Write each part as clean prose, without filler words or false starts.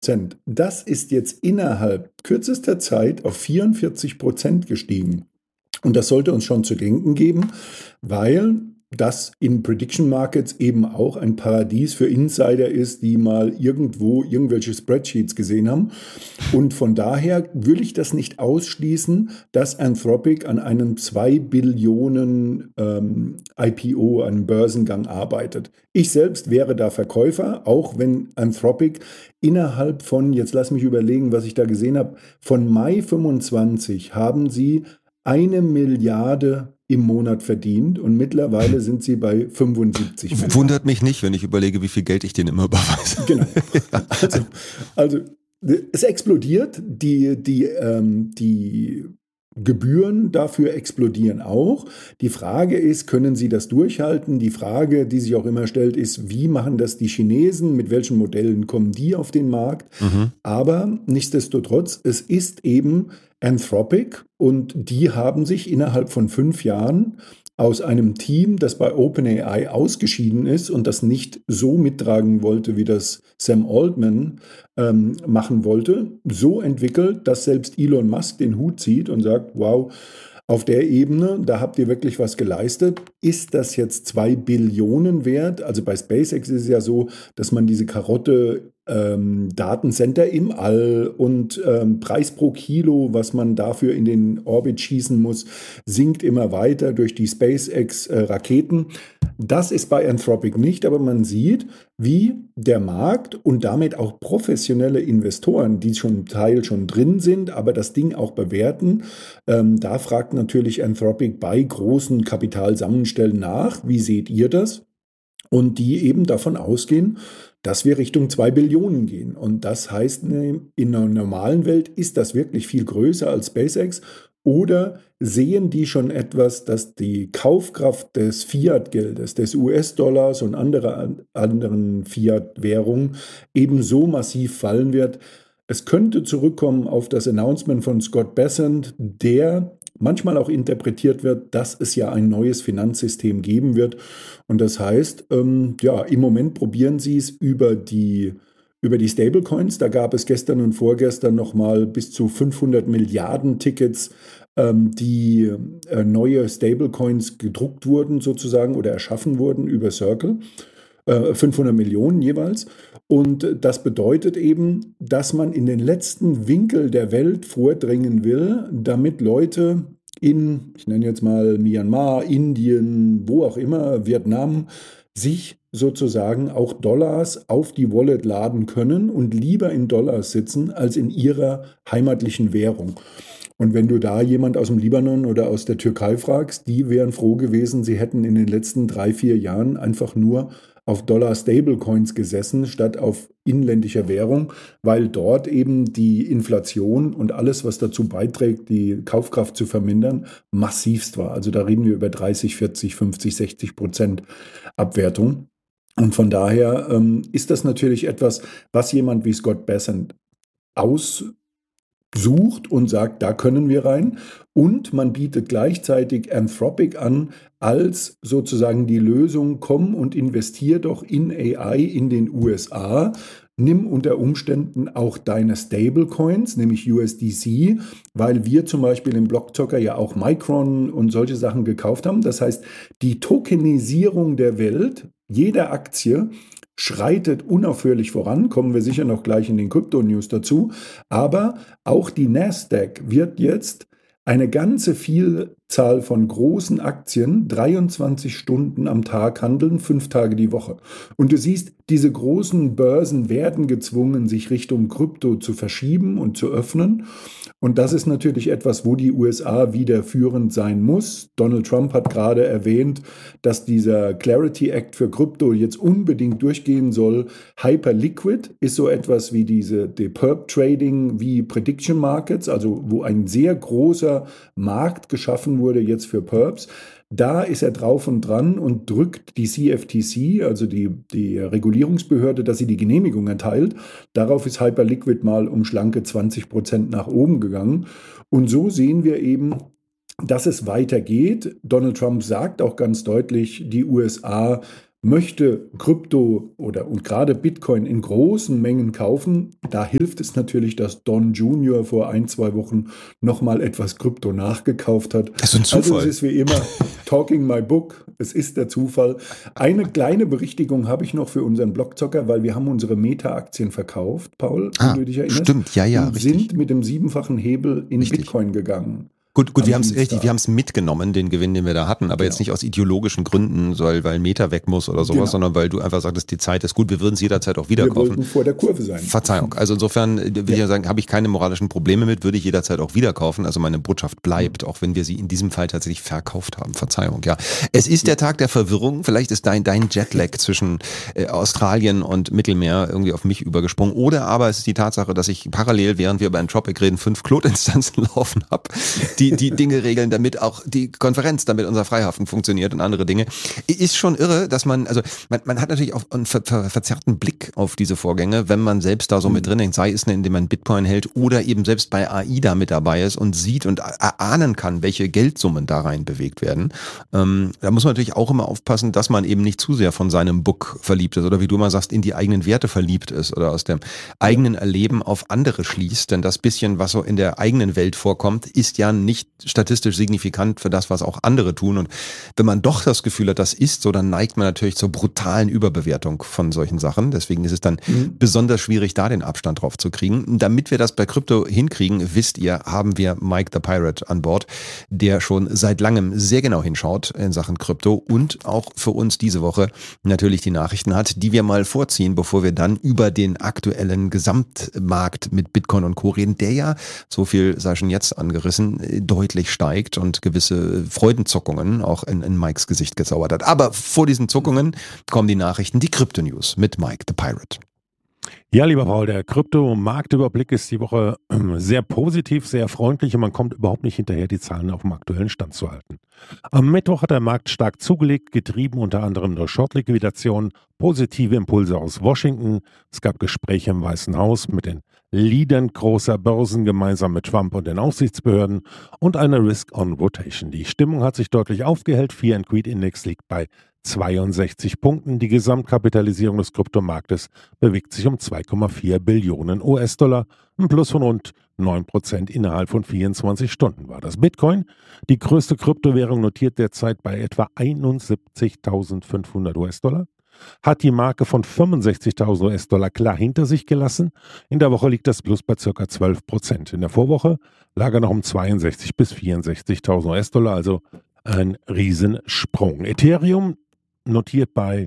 Das ist jetzt innerhalb kürzester Zeit auf 44% gestiegen. Und das sollte uns schon zu denken geben, weil das in Prediction Markets eben auch ein Paradies für Insider ist, die mal irgendwo irgendwelche Spreadsheets gesehen haben. Und von daher will ich das nicht ausschließen, dass Anthropic an einem 2 Billionen IPO, einem Börsengang arbeitet. Ich selbst wäre da Verkäufer, auch wenn Anthropic innerhalb von, jetzt lass mich überlegen, was ich da gesehen habe, von Mai 25 haben sie 1 Milliarde im Monat verdient und mittlerweile sind sie bei 75 Milliarden. Wundert mich nicht, wenn ich überlege, wie viel Geld ich denen immer überweise. Genau. Also es explodiert, die Gebühren dafür explodieren auch. Die Frage ist, können sie das durchhalten? Die Frage, die sich auch immer stellt, ist, wie machen das die Chinesen? Mit welchen Modellen kommen die auf den Markt? Aber nichtsdestotrotz, es ist eben Anthropic und die haben sich innerhalb von 5 Jahren aus einem Team, das bei OpenAI ausgeschieden ist und das nicht so mittragen wollte, wie das Sam Altman machen wollte, so entwickelt, dass selbst Elon Musk den Hut zieht und sagt, wow, auf der Ebene, da habt ihr wirklich was geleistet. Ist das jetzt 2 Billionen wert? Also bei SpaceX ist es ja so, dass man diese Karotte Datencenter im All und Preis pro Kilo, was man dafür in den Orbit schießen muss, sinkt immer weiter durch die SpaceX-Raketen. Das ist bei Anthropic nicht, aber man sieht, wie der Markt und damit auch professionelle Investoren, die zum Teil schon drin sind, aber das Ding auch bewerten. Da fragt natürlich Anthropic bei großen Kapitalsammenstellen nach, wie seht ihr das? Und die eben davon ausgehen, dass wir Richtung 2 Billionen gehen. Und das heißt, in einer normalen Welt ist das wirklich viel größer als SpaceX. Oder sehen die schon etwas, dass die Kaufkraft des Fiat-Geldes, des US-Dollars und anderen Fiat-Währungen eben so massiv fallen wird? Es könnte zurückkommen auf das Announcement von Scott Bessent, der manchmal auch interpretiert wird, dass es ja ein neues Finanzsystem geben wird. Und das heißt, ja, im Moment probieren sie es über die Stablecoins. Da gab es gestern und vorgestern nochmal bis zu 500 Milliarden Tickets, die neue Stablecoins gedruckt wurden sozusagen oder erschaffen wurden über Circle. 500 Millionen jeweils. Und das bedeutet eben, dass man in den letzten Winkel der Welt vordringen will, damit Leute in, ich nenne jetzt mal Myanmar, Indien, wo auch immer, Vietnam, sich sozusagen auch Dollars auf die Wallet laden können und lieber in Dollars sitzen als in ihrer heimatlichen Währung. Und wenn du da jemand aus dem Libanon oder aus der Türkei fragst, die wären froh gewesen, sie hätten in den letzten 3, 4 Jahren einfach nur auf Dollar-Stablecoins gesessen, statt auf inländischer Währung, weil dort eben die Inflation und alles, was dazu beiträgt, die Kaufkraft zu vermindern, massivst war. Also da reden wir über 30, 40, 50, 60% Abwertung. Und von daher ist das natürlich etwas, was jemand wie Scott Bessent aussucht und sagt, da können wir rein. Und man bietet gleichzeitig Anthropic an als sozusagen die Lösung, komm und investier doch in AI in den USA. Nimm unter Umständen auch deine Stablecoins, nämlich USDC, weil wir zum Beispiel im Blockzocker ja auch Micron und solche Sachen gekauft haben. Das heißt, die Tokenisierung der Welt, jeder Aktie, schreitet unaufhörlich voran, kommen wir sicher noch gleich in den Krypto-News dazu, aber auch die Nasdaq wird jetzt eine ganze Vielzahl von großen Aktien 23 Stunden am Tag handeln, 5 Tage die Woche. Und du siehst, diese großen Börsen werden gezwungen, sich Richtung Krypto zu verschieben und zu öffnen. Und das ist natürlich etwas, wo die USA wieder führend sein muss. Donald Trump hat gerade erwähnt, dass dieser Clarity Act für Krypto jetzt unbedingt durchgehen soll. Hyperliquid ist so etwas wie die Perp Trading, wie Prediction Markets, also wo ein sehr großer Markt geschaffen wurde jetzt für Perps. Da ist er drauf und dran und drückt die CFTC, also die Regulierungsbehörde, dass sie die Genehmigung erteilt. Darauf ist Hyperliquid mal um schlanke 20% nach oben gegangen. Und so sehen wir eben, dass es weitergeht. Donald Trump sagt auch ganz deutlich, die USA möchte Krypto und gerade Bitcoin in großen Mengen kaufen, da hilft es natürlich, dass Don Junior vor 1, 2 Wochen nochmal etwas Krypto nachgekauft hat. Das ist ein Zufall. Also es ist wie immer talking my book, es ist der Zufall. Eine kleine Berichtigung habe ich noch für unseren Blockzocker, weil wir haben unsere Meta-Aktien verkauft, Paul, wenn du dich erinnerst. Stimmt, ja, und richtig. sind mit dem 7-fachen Hebel in Richtig. Bitcoin gegangen. Gut, wir haben es mitgenommen, den Gewinn, den wir da hatten, aber jetzt nicht aus ideologischen Gründen, weil Meta weg muss oder sowas, sondern weil du einfach sagtest, die Zeit ist gut, wir würden es jederzeit auch wieder kaufen. Wir wollten vor der Kurve sein. Verzeihung. Also insofern will ich ja sagen, habe ich keine moralischen Probleme mit, würde ich jederzeit auch wieder kaufen. Also meine Botschaft bleibt, auch wenn wir sie in diesem Fall tatsächlich verkauft haben. Verzeihung, ja. Es ist der Tag der Verwirrung. Vielleicht ist dein Jetlag zwischen Australien und Mittelmeer irgendwie auf mich übergesprungen. Oder aber es ist die Tatsache, dass ich parallel, während wir über Entropic reden, 5 Cloud-Instanzen laufen habe, die Dinge regeln, damit auch die Konferenz, damit unser Freihafen funktioniert und andere Dinge. Ist schon irre, dass man hat natürlich auch einen verzerrten Blick auf diese Vorgänge, wenn man selbst da so mit drin hängt, sei es, indem man Bitcoin hält oder eben selbst bei AIDA mit dabei ist und sieht und erahnen kann, welche Geldsummen da rein bewegt werden. Da muss man natürlich auch immer aufpassen, dass man eben nicht zu sehr von seinem Book verliebt ist oder wie du mal sagst, in die eigenen Werte verliebt ist oder aus dem eigenen Erleben auf andere schließt, denn das bisschen, was so in der eigenen Welt vorkommt, ist ja nicht statistisch signifikant für das, was auch andere tun. Und wenn man doch das Gefühl hat, das ist so, dann neigt man natürlich zur brutalen Überbewertung von solchen Sachen. Deswegen ist es dann besonders schwierig, da den Abstand drauf zu kriegen. Damit wir das bei Krypto hinkriegen, wisst ihr, haben wir Mike the Pirate an Bord, der schon seit langem sehr genau hinschaut in Sachen Krypto und auch für uns diese Woche natürlich die Nachrichten hat, die wir mal vorziehen, bevor wir dann über den aktuellen Gesamtmarkt mit Bitcoin und Co. reden, der ja, so viel sei schon jetzt angerissen, deutlich steigt und gewisse Freudenzuckungen auch in Mikes Gesicht gezaubert hat. Aber vor diesen Zuckungen kommen die Nachrichten, die Krypto-News mit Mike the Pirate. Ja, lieber Paul, der Krypto-Marktüberblick ist die Woche sehr positiv, sehr freundlich und man kommt überhaupt nicht hinterher, die Zahlen auf dem aktuellen Stand zu halten. Am Mittwoch hat der Markt stark zugelegt, getrieben unter anderem durch Short-Liquidation, positive Impulse aus Washington. Es gab Gespräche im Weißen Haus mit den Leadern großer Börsen gemeinsam mit Trump und den Aufsichtsbehörden und eine Risk-on-Rotation. Die Stimmung hat sich deutlich aufgehellt. Fear and Greed Index liegt bei 62 Punkten. Die Gesamtkapitalisierung des Kryptomarktes bewegt sich um 2,4 Billionen US-Dollar. Ein Plus von rund 9% innerhalb von 24 Stunden war das. Bitcoin, die größte Kryptowährung, notiert derzeit bei etwa 71.500 US-Dollar. Hat die Marke von 65.000 US-Dollar klar hinter sich gelassen. In der Woche liegt das Plus bei ca. 12%. In der Vorwoche lag er noch um 62.000 bis 64.000 US-Dollar, also ein Riesensprung. Ethereum notiert bei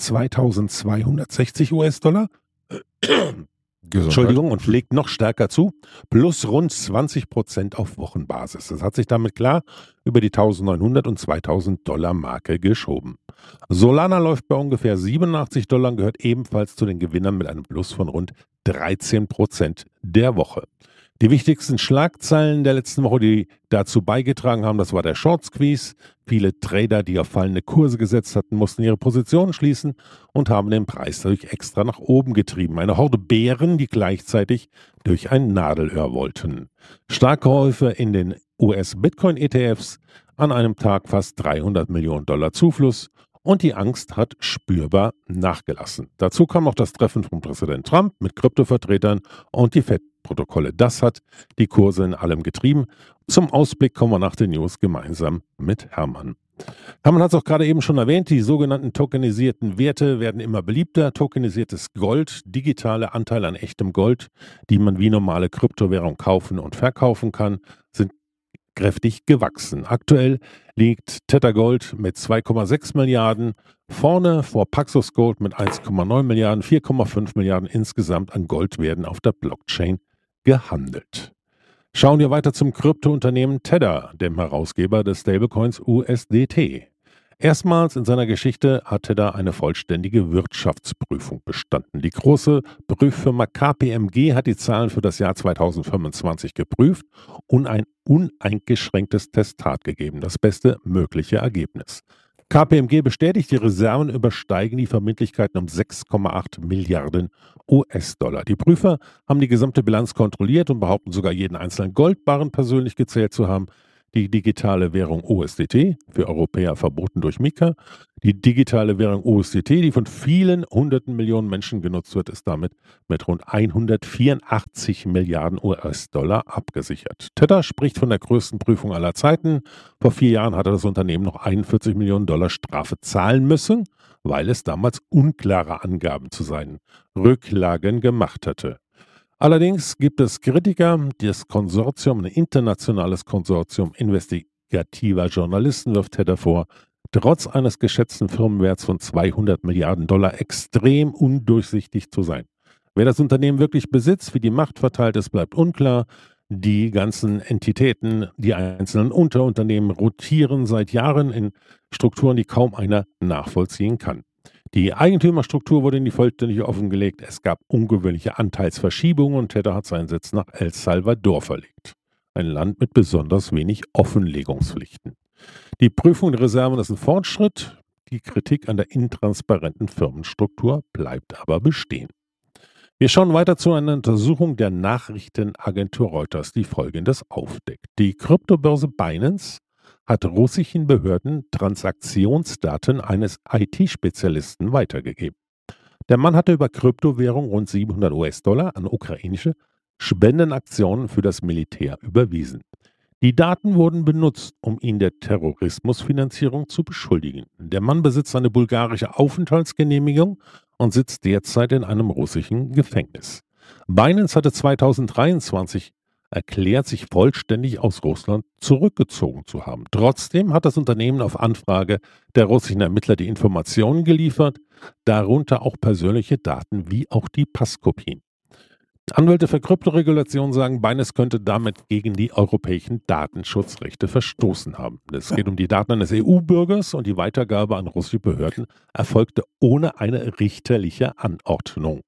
2.260 US-Dollar. Entschuldigung, und legt noch stärker zu, plus rund 20% auf Wochenbasis. Das hat sich damit klar über die 1.900 und 2.000 Dollar Marke geschoben. Solana läuft bei ungefähr 87 Dollar und gehört ebenfalls zu den Gewinnern mit einem Plus von rund 13% der Woche. Die wichtigsten Schlagzeilen der letzten Woche, die dazu beigetragen haben, das war der Short Squeeze. Viele Trader, die auf fallende Kurse gesetzt hatten, mussten ihre Positionen schließen und haben den Preis dadurch extra nach oben getrieben. Eine Horde Bären, die gleichzeitig durch ein Nadelöhr wollten. Starke Käufe in den US-Bitcoin-ETFs, an einem Tag fast 300 Millionen Dollar Zufluss. Und die Angst hat spürbar nachgelassen. Dazu kam noch das Treffen von Präsident Trump mit Kryptovertretern und die FED-Protokolle. Das hat die Kurse in allem getrieben. Zum Ausblick kommen wir nach den News gemeinsam mit Hermann. Hermann hat es auch gerade eben schon erwähnt, die sogenannten tokenisierten Werte werden immer beliebter. Tokenisiertes Gold, digitale Anteile an echtem Gold, die man wie normale Kryptowährung kaufen und verkaufen kann, sind kräftig gewachsen. Aktuell liegt Tether Gold mit 2,6 Milliarden vorne vor Paxos Gold mit 1,9 Milliarden, 4,5 Milliarden insgesamt an Gold werden auf der Blockchain gehandelt. Schauen wir weiter zum Kryptounternehmen Tether, dem Herausgeber des Stablecoins USDT. Erstmals in seiner Geschichte hat Tether eine vollständige Wirtschaftsprüfung bestanden. Die große Prüffirma KPMG hat die Zahlen für das Jahr 2025 geprüft und ein uneingeschränktes Testat gegeben. Das beste mögliche Ergebnis. KPMG bestätigt, die Reserven übersteigen die Verbindlichkeiten um 6,8 Milliarden US-Dollar. Die Prüfer haben die gesamte Bilanz kontrolliert und behaupten sogar jeden einzelnen Goldbarren persönlich gezählt zu haben. die digitale Währung USDT, für Europäer verboten durch MiCA. Die digitale Währung USDT, die von vielen hunderten Millionen Menschen genutzt wird, ist damit mit rund 184 Milliarden US-Dollar abgesichert. Tether spricht von der größten Prüfung aller Zeiten. Vor 4 Jahren hatte das Unternehmen noch 41 Millionen Dollar Strafe zahlen müssen, weil es damals unklare Angaben zu seinen Rücklagen gemacht hatte. Allerdings gibt es Kritiker, das Konsortium, ein internationales Konsortium investigativer Journalisten wirft Tether vor, trotz eines geschätzten Firmenwerts von 200 Milliarden Dollar extrem undurchsichtig zu sein. Wer das Unternehmen wirklich besitzt, wie die Macht verteilt ist, bleibt unklar. Die ganzen Entitäten, die einzelnen Unterunternehmen rotieren seit Jahren in Strukturen, die kaum einer nachvollziehen kann. Die Eigentümerstruktur wurde nicht vollständig offengelegt. Es gab ungewöhnliche Anteilsverschiebungen und Tether hat seinen Sitz nach El Salvador verlegt. Ein Land mit besonders wenig Offenlegungspflichten. Die Prüfung der Reserven ist ein Fortschritt. Die Kritik an der intransparenten Firmenstruktur bleibt aber bestehen. Wir schauen weiter zu einer Untersuchung der Nachrichtenagentur Reuters, die Folgendes aufdeckt. Die Kryptobörse Binance hat russischen Behörden Transaktionsdaten eines IT-Spezialisten weitergegeben. Der Mann hatte über Kryptowährung rund 700 US-Dollar an ukrainische Spendenaktionen für das Militär überwiesen. Die Daten wurden benutzt, um ihn der Terrorismusfinanzierung zu beschuldigen. Der Mann besitzt eine bulgarische Aufenthaltsgenehmigung und sitzt derzeit in einem russischen Gefängnis. Binance hatte 2023 erklärt, sich vollständig aus Russland zurückgezogen zu haben. Trotzdem hat das Unternehmen auf Anfrage der russischen Ermittler die Informationen geliefert, darunter auch persönliche Daten wie auch die Passkopien. Anwälte für Kryptoregulation sagen, Binance könnte damit gegen die europäischen Datenschutzrechte verstoßen haben. Es geht um die Daten eines EU-Bürgers und die Weitergabe an russische Behörden erfolgte ohne eine richterliche Anordnung.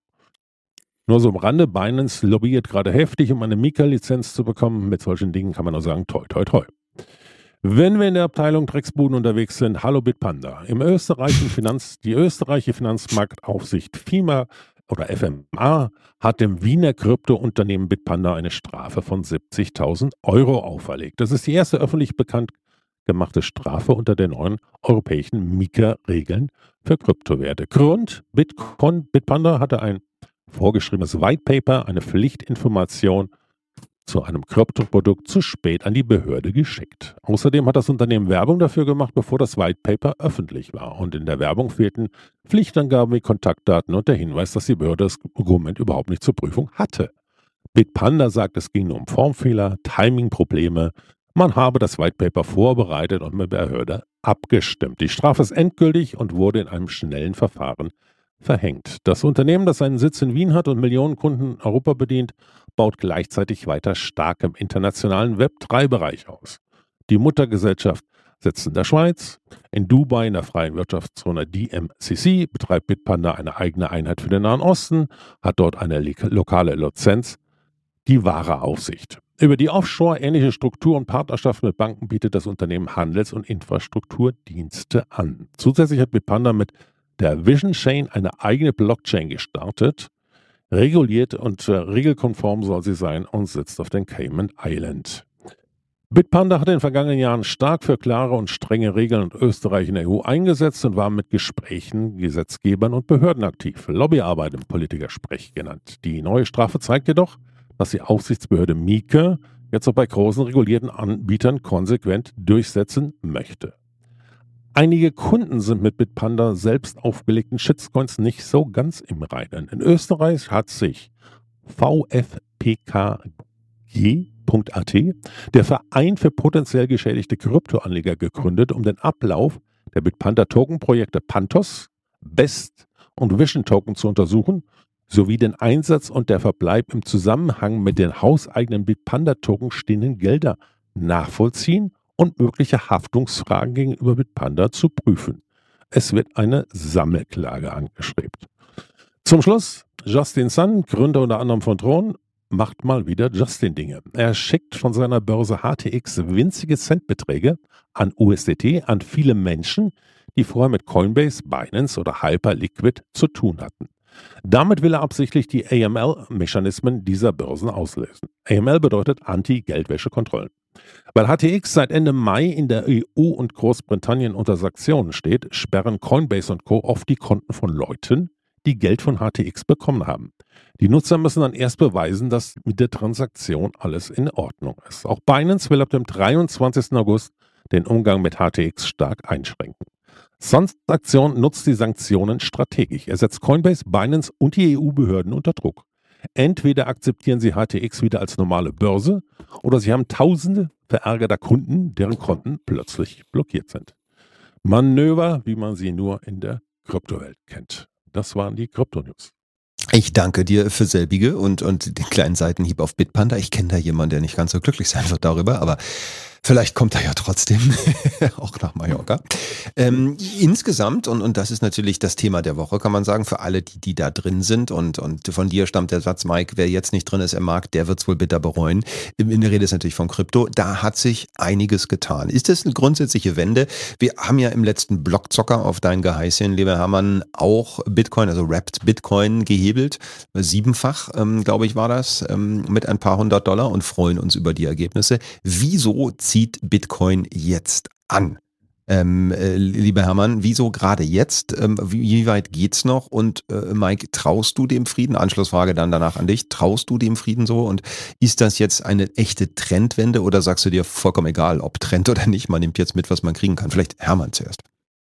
Nur so am Rande, Binance lobbyiert gerade heftig, um eine MiCA-Lizenz zu bekommen. Mit solchen Dingen kann man nur sagen, toi, toi, toi. Wenn wir in der Abteilung Drecksbuden unterwegs sind, hallo Bitpanda. Die österreichische Finanzmarktaufsicht FIMA oder FMA hat dem Wiener Kryptounternehmen Bitpanda eine Strafe von 70.000 Euro auferlegt. Das ist die erste öffentlich bekannt gemachte Strafe unter den neuen europäischen MiCA-Regeln für Kryptowerte. Grund, Bitpanda hatte ein vorgeschriebenes White Paper, eine Pflichtinformation zu einem Kryptoprodukt zu spät an die Behörde geschickt. Außerdem hat das Unternehmen Werbung dafür gemacht, bevor das White Paper öffentlich war. Und in der Werbung fehlten Pflichtangaben wie Kontaktdaten und der Hinweis, dass die Behörde das Dokument überhaupt nicht zur Prüfung hatte. Bitpanda sagt, es ging nur um Formfehler, Timingprobleme. Man habe das White Paper vorbereitet und mit der Behörde abgestimmt. Die Strafe ist endgültig und wurde in einem schnellen Verfahren verhängt. Das Unternehmen, das seinen Sitz in Wien hat und Millionen Kunden in Europa bedient, baut gleichzeitig weiter stark im internationalen Web3-Bereich aus. Die Muttergesellschaft sitzt in der Schweiz, in Dubai in der freien Wirtschaftszone DMCC, betreibt Bitpanda eine eigene Einheit für den Nahen Osten, hat dort eine lokale Lizenz, die wahre Aufsicht. Über die Offshore-ähnliche Struktur und Partnerschaft mit Banken bietet das Unternehmen Handels- und Infrastrukturdienste an. Zusätzlich hat Bitpanda mit der Vision Chain eine eigene Blockchain gestartet. Reguliert und regelkonform soll sie sein und sitzt auf den Cayman Island. Bitpanda hat in den vergangenen Jahren stark für klare und strenge Regeln in Österreich und der EU eingesetzt und war mit Gesprächen, Gesetzgebern und Behörden aktiv. Lobbyarbeit im Politikersprech genannt. Die neue Strafe zeigt jedoch, dass die Aufsichtsbehörde MiCA jetzt auch bei großen regulierten Anbietern konsequent durchsetzen möchte. Einige Kunden sind mit Bitpanda selbst aufgelegten Shitcoins nicht so ganz im Reinen. In Österreich hat sich VfPKG.at, der Verein für potenziell geschädigte Kryptoanleger, gegründet, um den Ablauf der Bitpanda-Token-Projekte Pantos, Best und Vision Token zu untersuchen, sowie den Einsatz und der Verbleib im Zusammenhang mit den hauseigenen Bitpanda-Token stehenden Gelder nachvollziehen und mögliche Haftungsfragen gegenüber Bitpanda zu prüfen. Es wird eine Sammelklage angestrebt. Zum Schluss, Justin Sun, Gründer unter anderem von Tron, macht mal wieder Justin-Dinge. Er schickt von seiner Börse HTX winzige Centbeträge an USDT an viele Menschen, die vorher mit Coinbase, Binance oder Hyperliquid zu tun hatten. Damit will er absichtlich die AML-Mechanismen dieser Börsen auslösen. AML bedeutet Anti-Geldwäsche-Kontrollen. Weil HTX seit Ende Mai in der EU und Großbritannien unter Sanktionen steht, sperren Coinbase und Co. oft die Konten von Leuten, die Geld von HTX bekommen haben. Die Nutzer müssen dann erst beweisen, dass mit der Transaktion alles in Ordnung ist. Auch Binance will ab dem 23. August den Umgang mit HTX stark einschränken. Transaktion nutzt die Sanktionen strategisch. Er setzt Coinbase, Binance und die EU-Behörden unter Druck. Entweder akzeptieren sie HTX wieder als normale Börse oder sie haben tausende verärgerter Kunden, deren Konten plötzlich blockiert sind. Manöver, wie man sie nur in der Kryptowelt kennt. Das waren die Krypto-News. Ich danke dir für selbige und den kleinen Seitenhieb auf Bitpanda. Ich kenne da jemanden, der nicht ganz so glücklich sein wird darüber, aber vielleicht kommt er ja trotzdem auch nach Mallorca. Insgesamt, und das ist natürlich das Thema der Woche, kann man sagen, für alle, die da drin sind und von dir stammt der Satz, Mike, wer jetzt nicht drin ist im Markt, der wird es wohl bitter bereuen. In der Rede ist natürlich von Krypto. Da hat sich einiges getan. Ist das eine grundsätzliche Wende? Wir haben ja im letzten Blockzocker auf dein Geheiß hin, lieber Hermann, auch Bitcoin, also Wrapped Bitcoin gehebelt. 7-fach, glaube ich, war das, mit ein paar $100 und freuen uns über die Ergebnisse. Wieso zieht Bitcoin jetzt an? Lieber Hermann, wieso gerade jetzt? Wie weit geht's noch? Und Mike, traust du dem Frieden? Anschlussfrage dann danach an dich. Traust du dem Frieden so? Und ist das jetzt eine echte Trendwende oder sagst du dir vollkommen egal, ob Trend oder nicht? Man nimmt jetzt mit, was man kriegen kann. Vielleicht Hermann zuerst.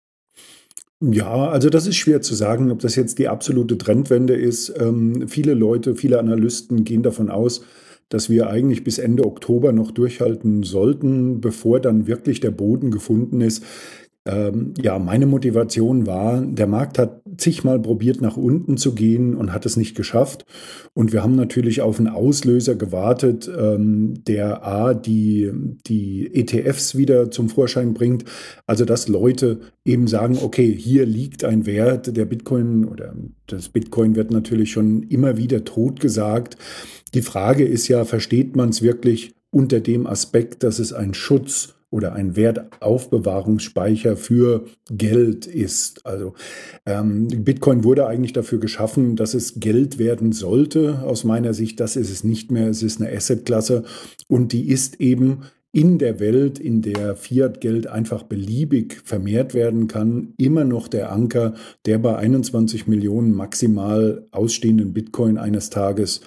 Ja, also das ist schwer zu sagen, ob das jetzt die absolute Trendwende ist. Viele Leute, viele Analysten gehen davon aus, dass wir eigentlich bis Ende Oktober noch durchhalten sollten, bevor dann wirklich der Boden gefunden ist. Ja, meine Motivation war, der Markt hat zigmal probiert, nach unten zu gehen und hat es nicht geschafft. Und wir haben natürlich auf einen Auslöser gewartet, der die ETFs wieder zum Vorschein bringt. Also, dass Leute eben sagen, okay, hier liegt ein Wert, der Bitcoin oder das Bitcoin wird natürlich schon immer wieder totgesagt. Die Frage ist ja, versteht man es wirklich unter dem Aspekt, dass es ein Schutz oder ein Wertaufbewahrungsspeicher für Geld ist. Also Bitcoin wurde eigentlich dafür geschaffen, dass es Geld werden sollte. Aus meiner Sicht, das ist es nicht mehr. Es ist eine Assetklasse und die ist eben in der Welt, in der Fiat-Geld einfach beliebig vermehrt werden kann, immer noch der Anker, der bei 21 Millionen maximal ausstehenden Bitcoin eines Tages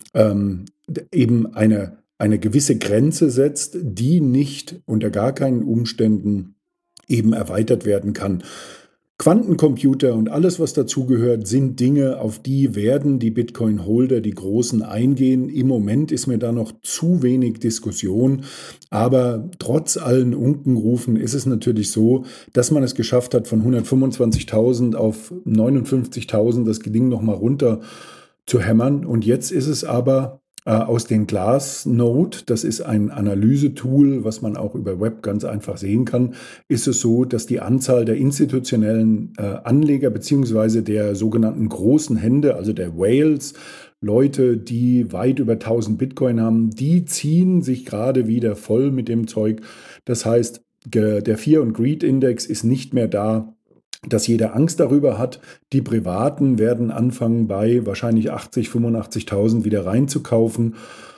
eben eine gewisse Grenze setzt, die nicht unter gar keinen Umständen eben erweitert werden kann. Quantencomputer und alles, was dazugehört, sind Dinge, auf die werden die Bitcoin-Holder, die Großen, eingehen. Im Moment ist mir da noch zu wenig Diskussion, aber trotz allen Unkenrufen ist es natürlich so, dass man es geschafft hat, von 125.000 auf 59.000 das Ding nochmal runter zu hämmern. Und jetzt ist es aber aus den Glassnode, das ist ein Analysetool, was man auch über Web ganz einfach sehen kann, ist es so, dass die Anzahl der institutionellen Anleger beziehungsweise der sogenannten großen Hände, also der Whales, Leute, die weit über 1000 Bitcoin haben, die ziehen sich gerade wieder voll mit dem Zeug. Das heißt, der Fear and Greed Index ist nicht mehr da, dass jeder Angst darüber hat. Die Privaten werden anfangen, bei wahrscheinlich 80.000, 85.000 wieder reinzukaufen.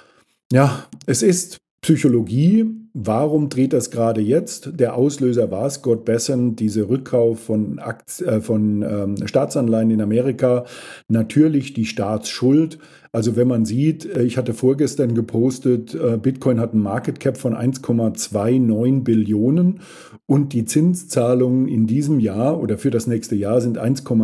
Ja, es ist Psychologie. Warum dreht das gerade jetzt? Der Auslöser war Scott Bessent, diese Rückkauf von Staatsanleihen in Amerika. Natürlich die Staatsschuld. Also wenn man sieht, ich hatte vorgestern gepostet, Bitcoin hat einen Market Cap von 1,29 Billionen und die Zinszahlungen in diesem Jahr oder für das nächste Jahr sind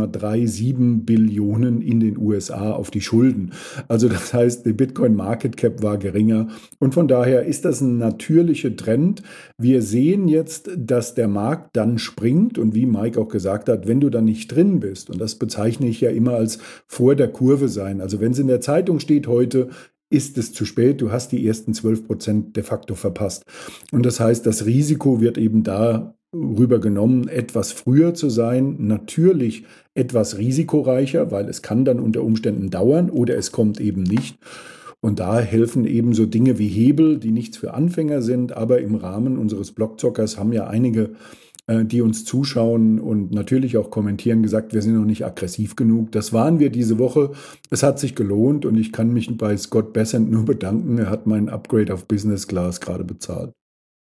1,37 Billionen in den USA auf die Schulden. Also das heißt, der Bitcoin Market Cap war geringer und von daher ist das ein natürlicher Trend. Wir sehen jetzt, dass der Markt dann springt und wie Mike auch gesagt hat, wenn du dann nicht drin bist, und das bezeichne ich ja immer als vor der Kurve sein. Also wenn es in der Zeitung steht heute, ist es zu spät, du hast die ersten 12% de facto verpasst. Und das heißt, das Risiko wird eben darüber genommen, etwas früher zu sein, natürlich etwas risikoreicher, weil es kann dann unter Umständen dauern oder es kommt eben nicht. Und da helfen eben so Dinge wie Hebel, die nichts für Anfänger sind, aber im Rahmen unseres Blockzockers haben ja einige die uns zuschauen und natürlich auch kommentieren, gesagt, wir sind noch nicht aggressiv genug. Das waren wir diese Woche. Es hat sich gelohnt und ich kann mich bei Scott Bessent nur bedanken. Er hat meinen Upgrade auf Business Class gerade bezahlt.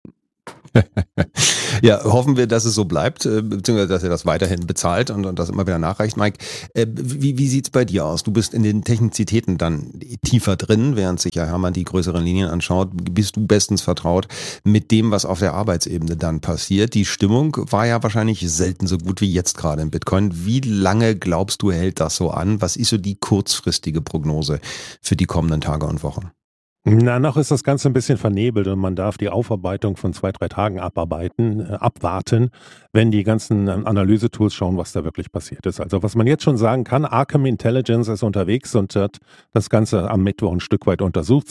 Ja, hoffen wir, dass es so bleibt, beziehungsweise dass er das weiterhin bezahlt und das immer wieder nachreicht. Mike, wie sieht's bei dir aus? Du bist in den Technizitäten dann tiefer drin, während sich ja Hermann die größeren Linien anschaut. Bist du bestens vertraut mit dem, was auf der Arbeitsebene dann passiert? Die Stimmung war ja wahrscheinlich selten so gut wie jetzt gerade im Bitcoin. Wie lange glaubst du, hält das so an? Was ist so die kurzfristige Prognose für die kommenden Tage und Wochen? Na, noch ist das Ganze ein bisschen vernebelt und man darf die Aufarbeitung von 2-3 Tagen abwarten, wenn die ganzen Analysetools schauen, was da wirklich passiert ist. Also was man jetzt schon sagen kann, Arkham Intelligence ist unterwegs und hat das Ganze am Mittwoch ein Stück weit untersucht.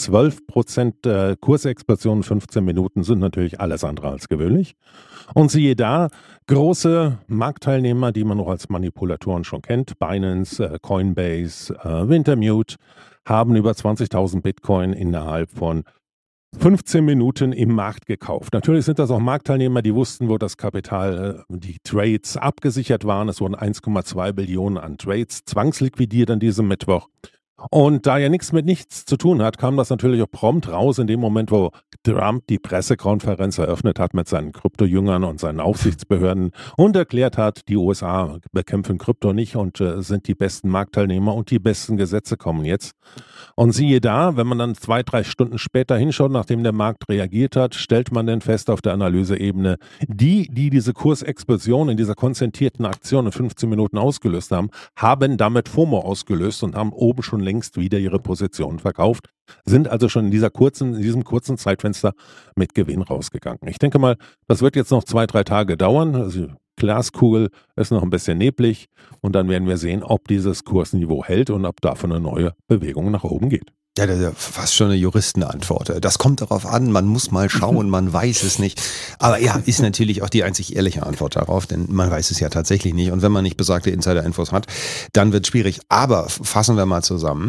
12% Kursexplosion in 15 Minuten sind natürlich alles andere als gewöhnlich. Und siehe da, große Marktteilnehmer, die man noch als Manipulatoren schon kennt, Binance, Coinbase, Wintermute, haben über 20.000 Bitcoin innerhalb von 15 Minuten im Markt gekauft. Natürlich sind das auch Marktteilnehmer, die wussten, wo das Kapital, die Trades abgesichert waren. Es wurden 1,2 Billionen an Trades zwangsliquidiert an diesem Mittwoch. Und da ja nichts mit nichts zu tun hat, kam das natürlich auch prompt raus in dem Moment, wo Trump die Pressekonferenz eröffnet hat mit seinen Kryptojüngern und seinen Aufsichtsbehörden und erklärt hat, die USA bekämpfen Krypto nicht und sind die besten Marktteilnehmer und die besten Gesetze kommen jetzt. Und siehe da, wenn man dann 2-3 Stunden später hinschaut, nachdem der Markt reagiert hat, stellt man dann fest auf der Analyseebene, die diese Kursexplosion in dieser konzentrierten Aktion in 15 Minuten ausgelöst haben damit FOMO ausgelöst und haben oben schon längst wieder ihre Positionen verkauft, sind also schon in diesem kurzen Zeitfenster mit Gewinn rausgegangen. Ich denke mal, das wird jetzt noch 2-3 Tage dauern. Also Glaskugel ist noch ein bisschen neblig und dann werden wir sehen, ob dieses Kursniveau hält und ob davon eine neue Bewegung nach oben geht. Ja, das ist ja fast schon eine Juristenantwort. Das kommt darauf an, man muss mal schauen, man weiß es nicht. Aber ja, ist natürlich auch die einzig ehrliche Antwort darauf, denn man weiß es ja tatsächlich nicht. Und wenn man nicht besagte Insider-Infos hat, dann wird es schwierig. Aber fassen wir mal zusammen.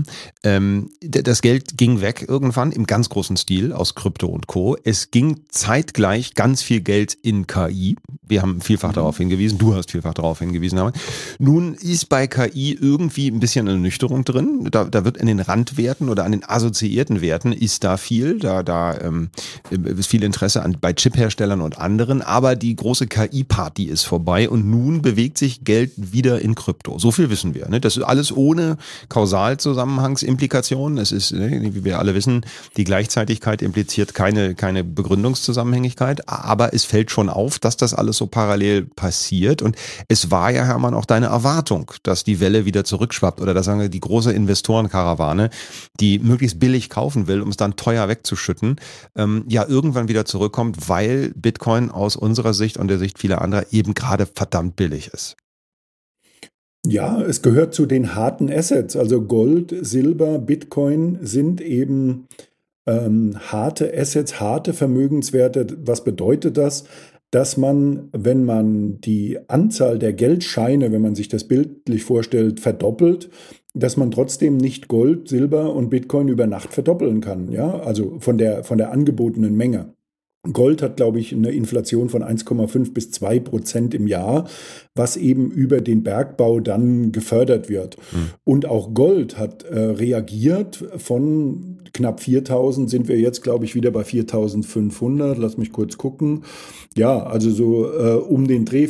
Das Geld ging weg irgendwann im ganz großen Stil aus Krypto und Co. Es ging zeitgleich ganz viel Geld in KI. Wir haben vielfach darauf hingewiesen, du hast vielfach darauf hingewiesen. Aber nun ist bei KI irgendwie ein bisschen eine Nüchterung drin. Da wird in den Randwerten oder an den assoziierten Werten ist da viel, da ist viel Interesse bei Chipherstellern und anderen, aber die große KI-Party ist vorbei und nun bewegt sich Geld wieder in Krypto. So viel wissen wir. Ne? Das ist alles ohne Kausalzusammenhangsimplikationen. Es ist, wie wir alle wissen, die Gleichzeitigkeit impliziert keine Begründungszusammenhängigkeit, aber es fällt schon auf, dass das alles so parallel passiert und es war ja, Hermann, auch deine Erwartung, dass die Welle wieder zurückschwappt oder dass sagen wir, die große Investorenkarawane, die möglichst billig kaufen will, um es dann teuer wegzuschütten, irgendwann wieder zurückkommt, weil Bitcoin aus unserer Sicht und der Sicht vieler anderer eben gerade verdammt billig ist. Ja, es gehört zu den harten Assets. Also Gold, Silber, Bitcoin sind eben harte Assets, harte Vermögenswerte. Was bedeutet das? Dass man, wenn man die Anzahl der Geldscheine, wenn man sich das bildlich vorstellt, verdoppelt, dass man trotzdem nicht Gold, Silber und Bitcoin über Nacht verdoppeln kann. Ja? Also von der angebotenen Menge. Gold hat, glaube ich, eine Inflation von 1,5 bis 2% im Jahr, was eben über den Bergbau dann gefördert wird. Und auch Gold hat reagiert. Von knapp 4.000 sind wir jetzt, glaube ich, wieder bei 4.500. Lass mich kurz gucken. Ja, also so um den Dreh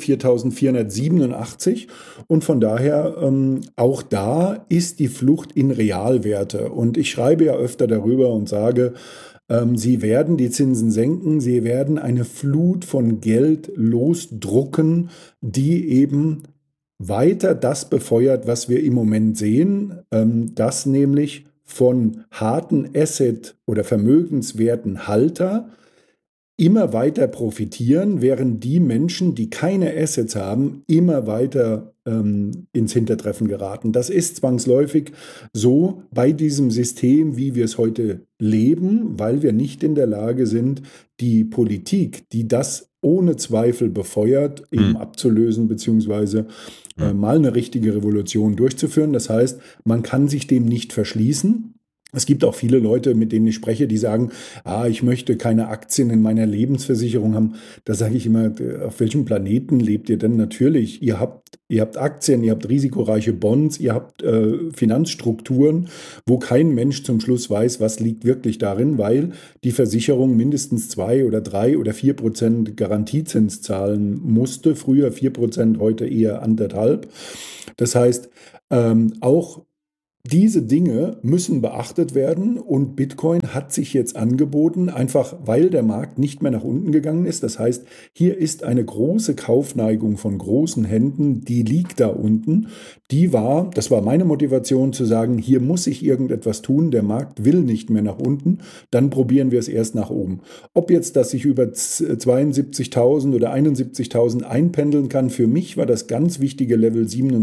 4.487. Und von daher, auch da ist die Flucht in Realwerte. Und ich schreibe ja öfter darüber und sage, sie werden die Zinsen senken, sie werden eine Flut von Geld losdrucken, die eben weiter das befeuert, was wir im Moment sehen, dass nämlich von harten Asset- oder Vermögenswertenhalter immer weiter profitieren, während die Menschen, die keine Assets haben, immer weiter ins Hintertreffen geraten. Das ist zwangsläufig so bei diesem System, wie wir es heute leben, weil wir nicht in der Lage sind, die Politik, die das ohne Zweifel befeuert, eben abzulösen, beziehungsweise mal eine richtige Revolution durchzuführen. Das heißt, man kann sich dem nicht verschließen. Es gibt auch viele Leute, mit denen ich spreche, die sagen, ich möchte keine Aktien in meiner Lebensversicherung haben. Da sage ich immer, auf welchem Planeten lebt ihr denn? Natürlich, ihr habt Aktien, ihr habt risikoreiche Bonds, ihr habt Finanzstrukturen, wo kein Mensch zum Schluss weiß, was liegt wirklich darin, weil die Versicherung mindestens 2 oder 3 oder 4% Garantiezins zahlen musste. Früher 4%, heute eher 1,5%. Das heißt, auch diese Dinge müssen beachtet werden und Bitcoin hat sich jetzt angeboten, einfach weil der Markt nicht mehr nach unten gegangen ist. Das heißt, hier ist eine große Kaufneigung von großen Händen, die liegt da unten. Das war meine Motivation zu sagen, hier muss sich irgendetwas tun, der Markt will nicht mehr nach unten, dann probieren wir es erst nach oben. Ob jetzt das sich über 72.000 oder 71.000 einpendeln kann, für mich war das ganz wichtige Level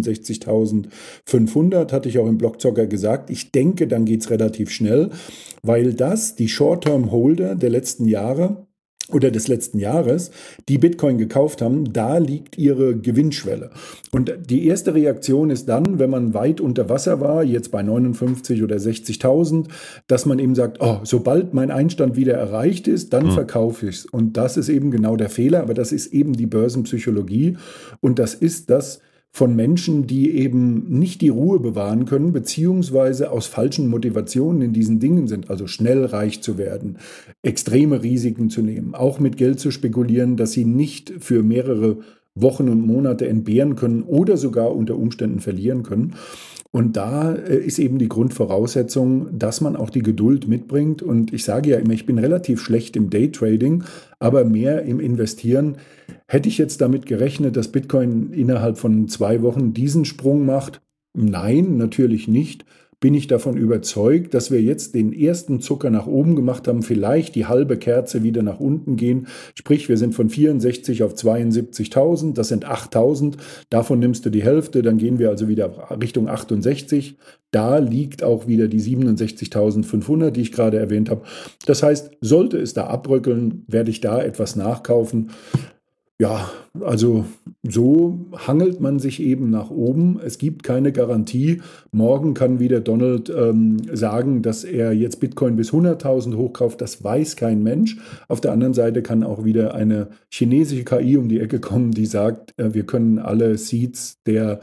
67.500, hatte ich auch im Blogzocker gesagt. Ich denke, dann geht es relativ schnell, weil die Short-Term-Holder der letzten Jahre oder des letzten Jahres, die Bitcoin gekauft haben, da liegt ihre Gewinnschwelle. Und die erste Reaktion ist dann, wenn man weit unter Wasser war, jetzt bei 59 oder 60.000, dass man eben sagt, sobald mein Einstand wieder erreicht ist, dann verkaufe ich es. Und das ist eben genau der Fehler, aber das ist eben die Börsenpsychologie und das ist das von Menschen, die eben nicht die Ruhe bewahren können, beziehungsweise aus falschen Motivationen in diesen Dingen sind, also schnell reich zu werden, extreme Risiken zu nehmen, auch mit Geld zu spekulieren, das sie nicht für mehrere Wochen und Monate entbehren können oder sogar unter Umständen verlieren können. Und da ist eben die Grundvoraussetzung, dass man auch die Geduld mitbringt. Und ich sage ja immer, ich bin relativ schlecht im Daytrading, aber mehr im Investieren. Hätte ich jetzt damit gerechnet, dass Bitcoin innerhalb von 2 Wochen diesen Sprung macht? Nein, natürlich nicht. Bin ich davon überzeugt, dass wir jetzt den ersten Zucker nach oben gemacht haben, vielleicht die halbe Kerze wieder nach unten gehen. Sprich, wir sind von 64 auf 72.000, das sind 8.000. Davon nimmst du die Hälfte, dann gehen wir also wieder Richtung 68. Da liegt auch wieder die 67.500, die ich gerade erwähnt habe. Das heißt, sollte es da abbröckeln, werde ich da etwas nachkaufen. Ja, also so hangelt man sich eben nach oben. Es gibt keine Garantie. Morgen kann wieder Donald sagen, dass er jetzt Bitcoin bis 100.000 hochkauft. Das weiß kein Mensch. Auf der anderen Seite kann auch wieder eine chinesische KI um die Ecke kommen, die sagt, wir können alle Seeds der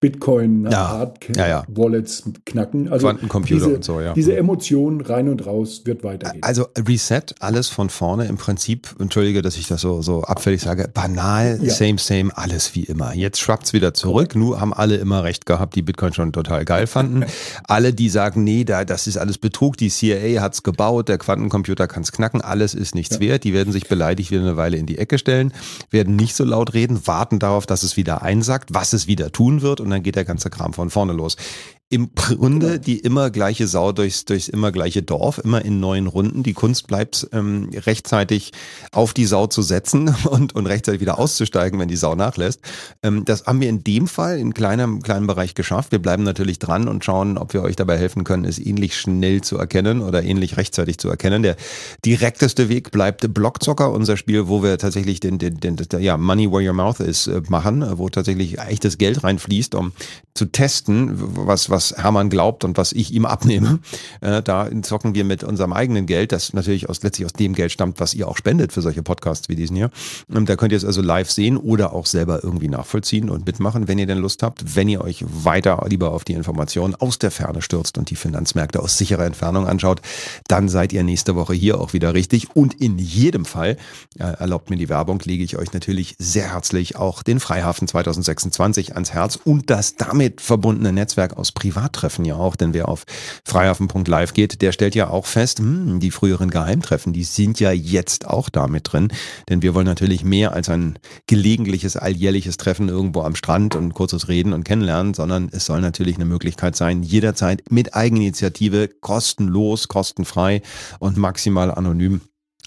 Bitcoin-Hard-Wallets knacken. Also Quantencomputer und so, ja. Diese Emotion rein und raus wird weitergehen. Also Reset, alles von vorne im Prinzip, entschuldige, dass ich das so abfällig sage, banal, same, alles wie immer. Jetzt schwappt's wieder zurück. Nur haben alle immer recht gehabt, die Bitcoin schon total geil fanden. Alle, die sagen, nee, das ist alles Betrug, die CIA hat's gebaut, der Quantencomputer kann's knacken, alles ist nichts wert. Die werden sich beleidigt wieder eine Weile in die Ecke stellen, werden nicht so laut reden, warten darauf, dass es wieder einsackt, was es wieder tun wird und dann geht der ganze Kram von vorne los. Im Grunde die immer gleiche Sau durchs immer gleiche Dorf, immer in neuen Runden. Die Kunst bleibt rechtzeitig auf die Sau zu setzen und rechtzeitig wieder auszusteigen, wenn die Sau nachlässt. Das haben wir in dem Fall in kleinem Bereich geschafft. Wir bleiben natürlich dran und schauen, ob wir euch dabei helfen können, es ähnlich schnell zu erkennen oder ähnlich rechtzeitig zu erkennen. Der direkteste Weg bleibt Blockzocker, unser Spiel, wo wir tatsächlich Money Where Your Mouth is machen, wo tatsächlich echtes Geld reinfließt, um zu testen, was Hermann glaubt und was ich ihm abnehme. Da zocken wir mit unserem eigenen Geld, das natürlich letztlich aus dem Geld stammt, was ihr auch spendet für solche Podcasts wie diesen hier. Da könnt ihr es also live sehen oder auch selber irgendwie nachvollziehen und mitmachen, wenn ihr denn Lust habt. Wenn ihr euch weiter lieber auf die Informationen aus der Ferne stürzt und die Finanzmärkte aus sicherer Entfernung anschaut, dann seid ihr nächste Woche hier auch wieder richtig. Und in jedem Fall, erlaubt mir die Werbung, lege ich euch natürlich sehr herzlich auch den Freihafen 2026 ans Herz und das damit verbundene Netzwerk aus Privattreffen ja auch, denn wer auf freihafen.live geht, der stellt ja auch fest, die früheren Geheimtreffen, die sind ja jetzt auch da mit drin, denn wir wollen natürlich mehr als ein gelegentliches, alljährliches Treffen irgendwo am Strand und kurzes Reden und Kennenlernen, sondern es soll natürlich eine Möglichkeit sein, jederzeit mit Eigeninitiative, kostenlos, kostenfrei und maximal anonym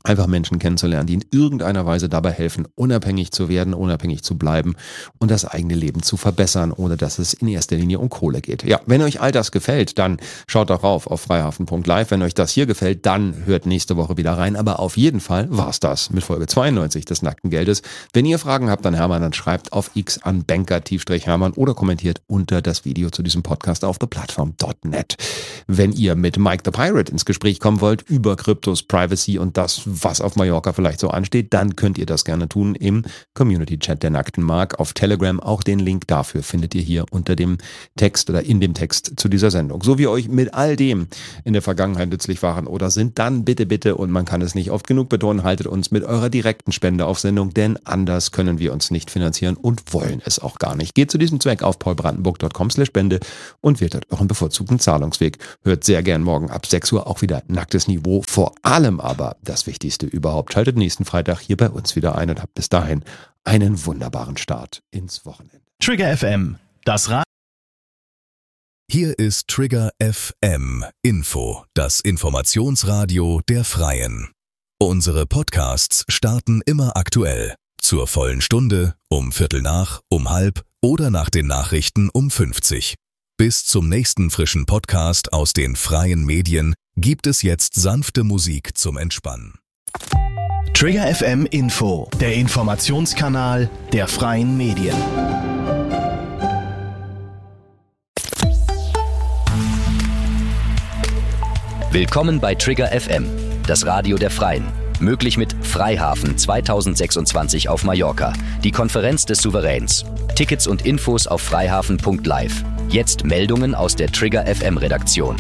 einfach Menschen kennenzulernen, die in irgendeiner Weise dabei helfen, unabhängig zu werden, unabhängig zu bleiben und das eigene Leben zu verbessern, ohne dass es in erster Linie um Kohle geht. Ja, wenn euch all das gefällt, dann schaut doch rauf auf freihafen.live. Wenn euch das hier gefällt, dann hört nächste Woche wieder rein. Aber auf jeden Fall war's das mit Folge 92 des Nackten Geldes. Wenn ihr Fragen habt an Hermann, dann schreibt auf X an Banker-Hermann oder kommentiert unter das Video zu diesem Podcast auf theplattform.net. Wenn ihr mit Mike the Pirate ins Gespräch kommen wollt über Kryptos, Privacy und das, was auf Mallorca vielleicht so ansteht, dann könnt ihr das gerne tun im Community-Chat der Nackten Mark auf Telegram. Auch den Link dafür findet ihr hier unter dem Text oder in dem Text zu dieser Sendung. So wie euch mit all dem in der Vergangenheit nützlich waren oder sind, dann bitte, und man kann es nicht oft genug betonen, haltet uns mit eurer direkten Spende auf Sendung, denn anders können wir uns nicht finanzieren und wollen es auch gar nicht. Geht zu diesem Zweck auf paulbrandenburg.com/spende und wählt dort euren bevorzugten Zahlungsweg. Hört sehr gern morgen ab 6 Uhr auch wieder Nacktes Niveau. Vor allem aber das Wichtigste überhaupt. Schaltet nächsten Freitag hier bei uns wieder ein und habt bis dahin einen wunderbaren Start ins Wochenende. Trigger FM, das Radio. Hier ist Trigger FM Info, das Informationsradio der Freien. Unsere Podcasts starten immer aktuell. Zur vollen Stunde, um 7:15, um 13:30 oder nach den Nachrichten um 50. Bis zum nächsten frischen Podcast aus den freien Medien gibt es jetzt sanfte Musik zum Entspannen. Trigger FM Info, der Informationskanal der freien Medien. Willkommen bei Trigger FM, das Radio der Freien. Möglich mit Freihafen 2026 auf Mallorca, die Konferenz des Souveräns. Tickets und Infos auf freihafen.live. Jetzt Meldungen aus der Trigger FM Redaktion.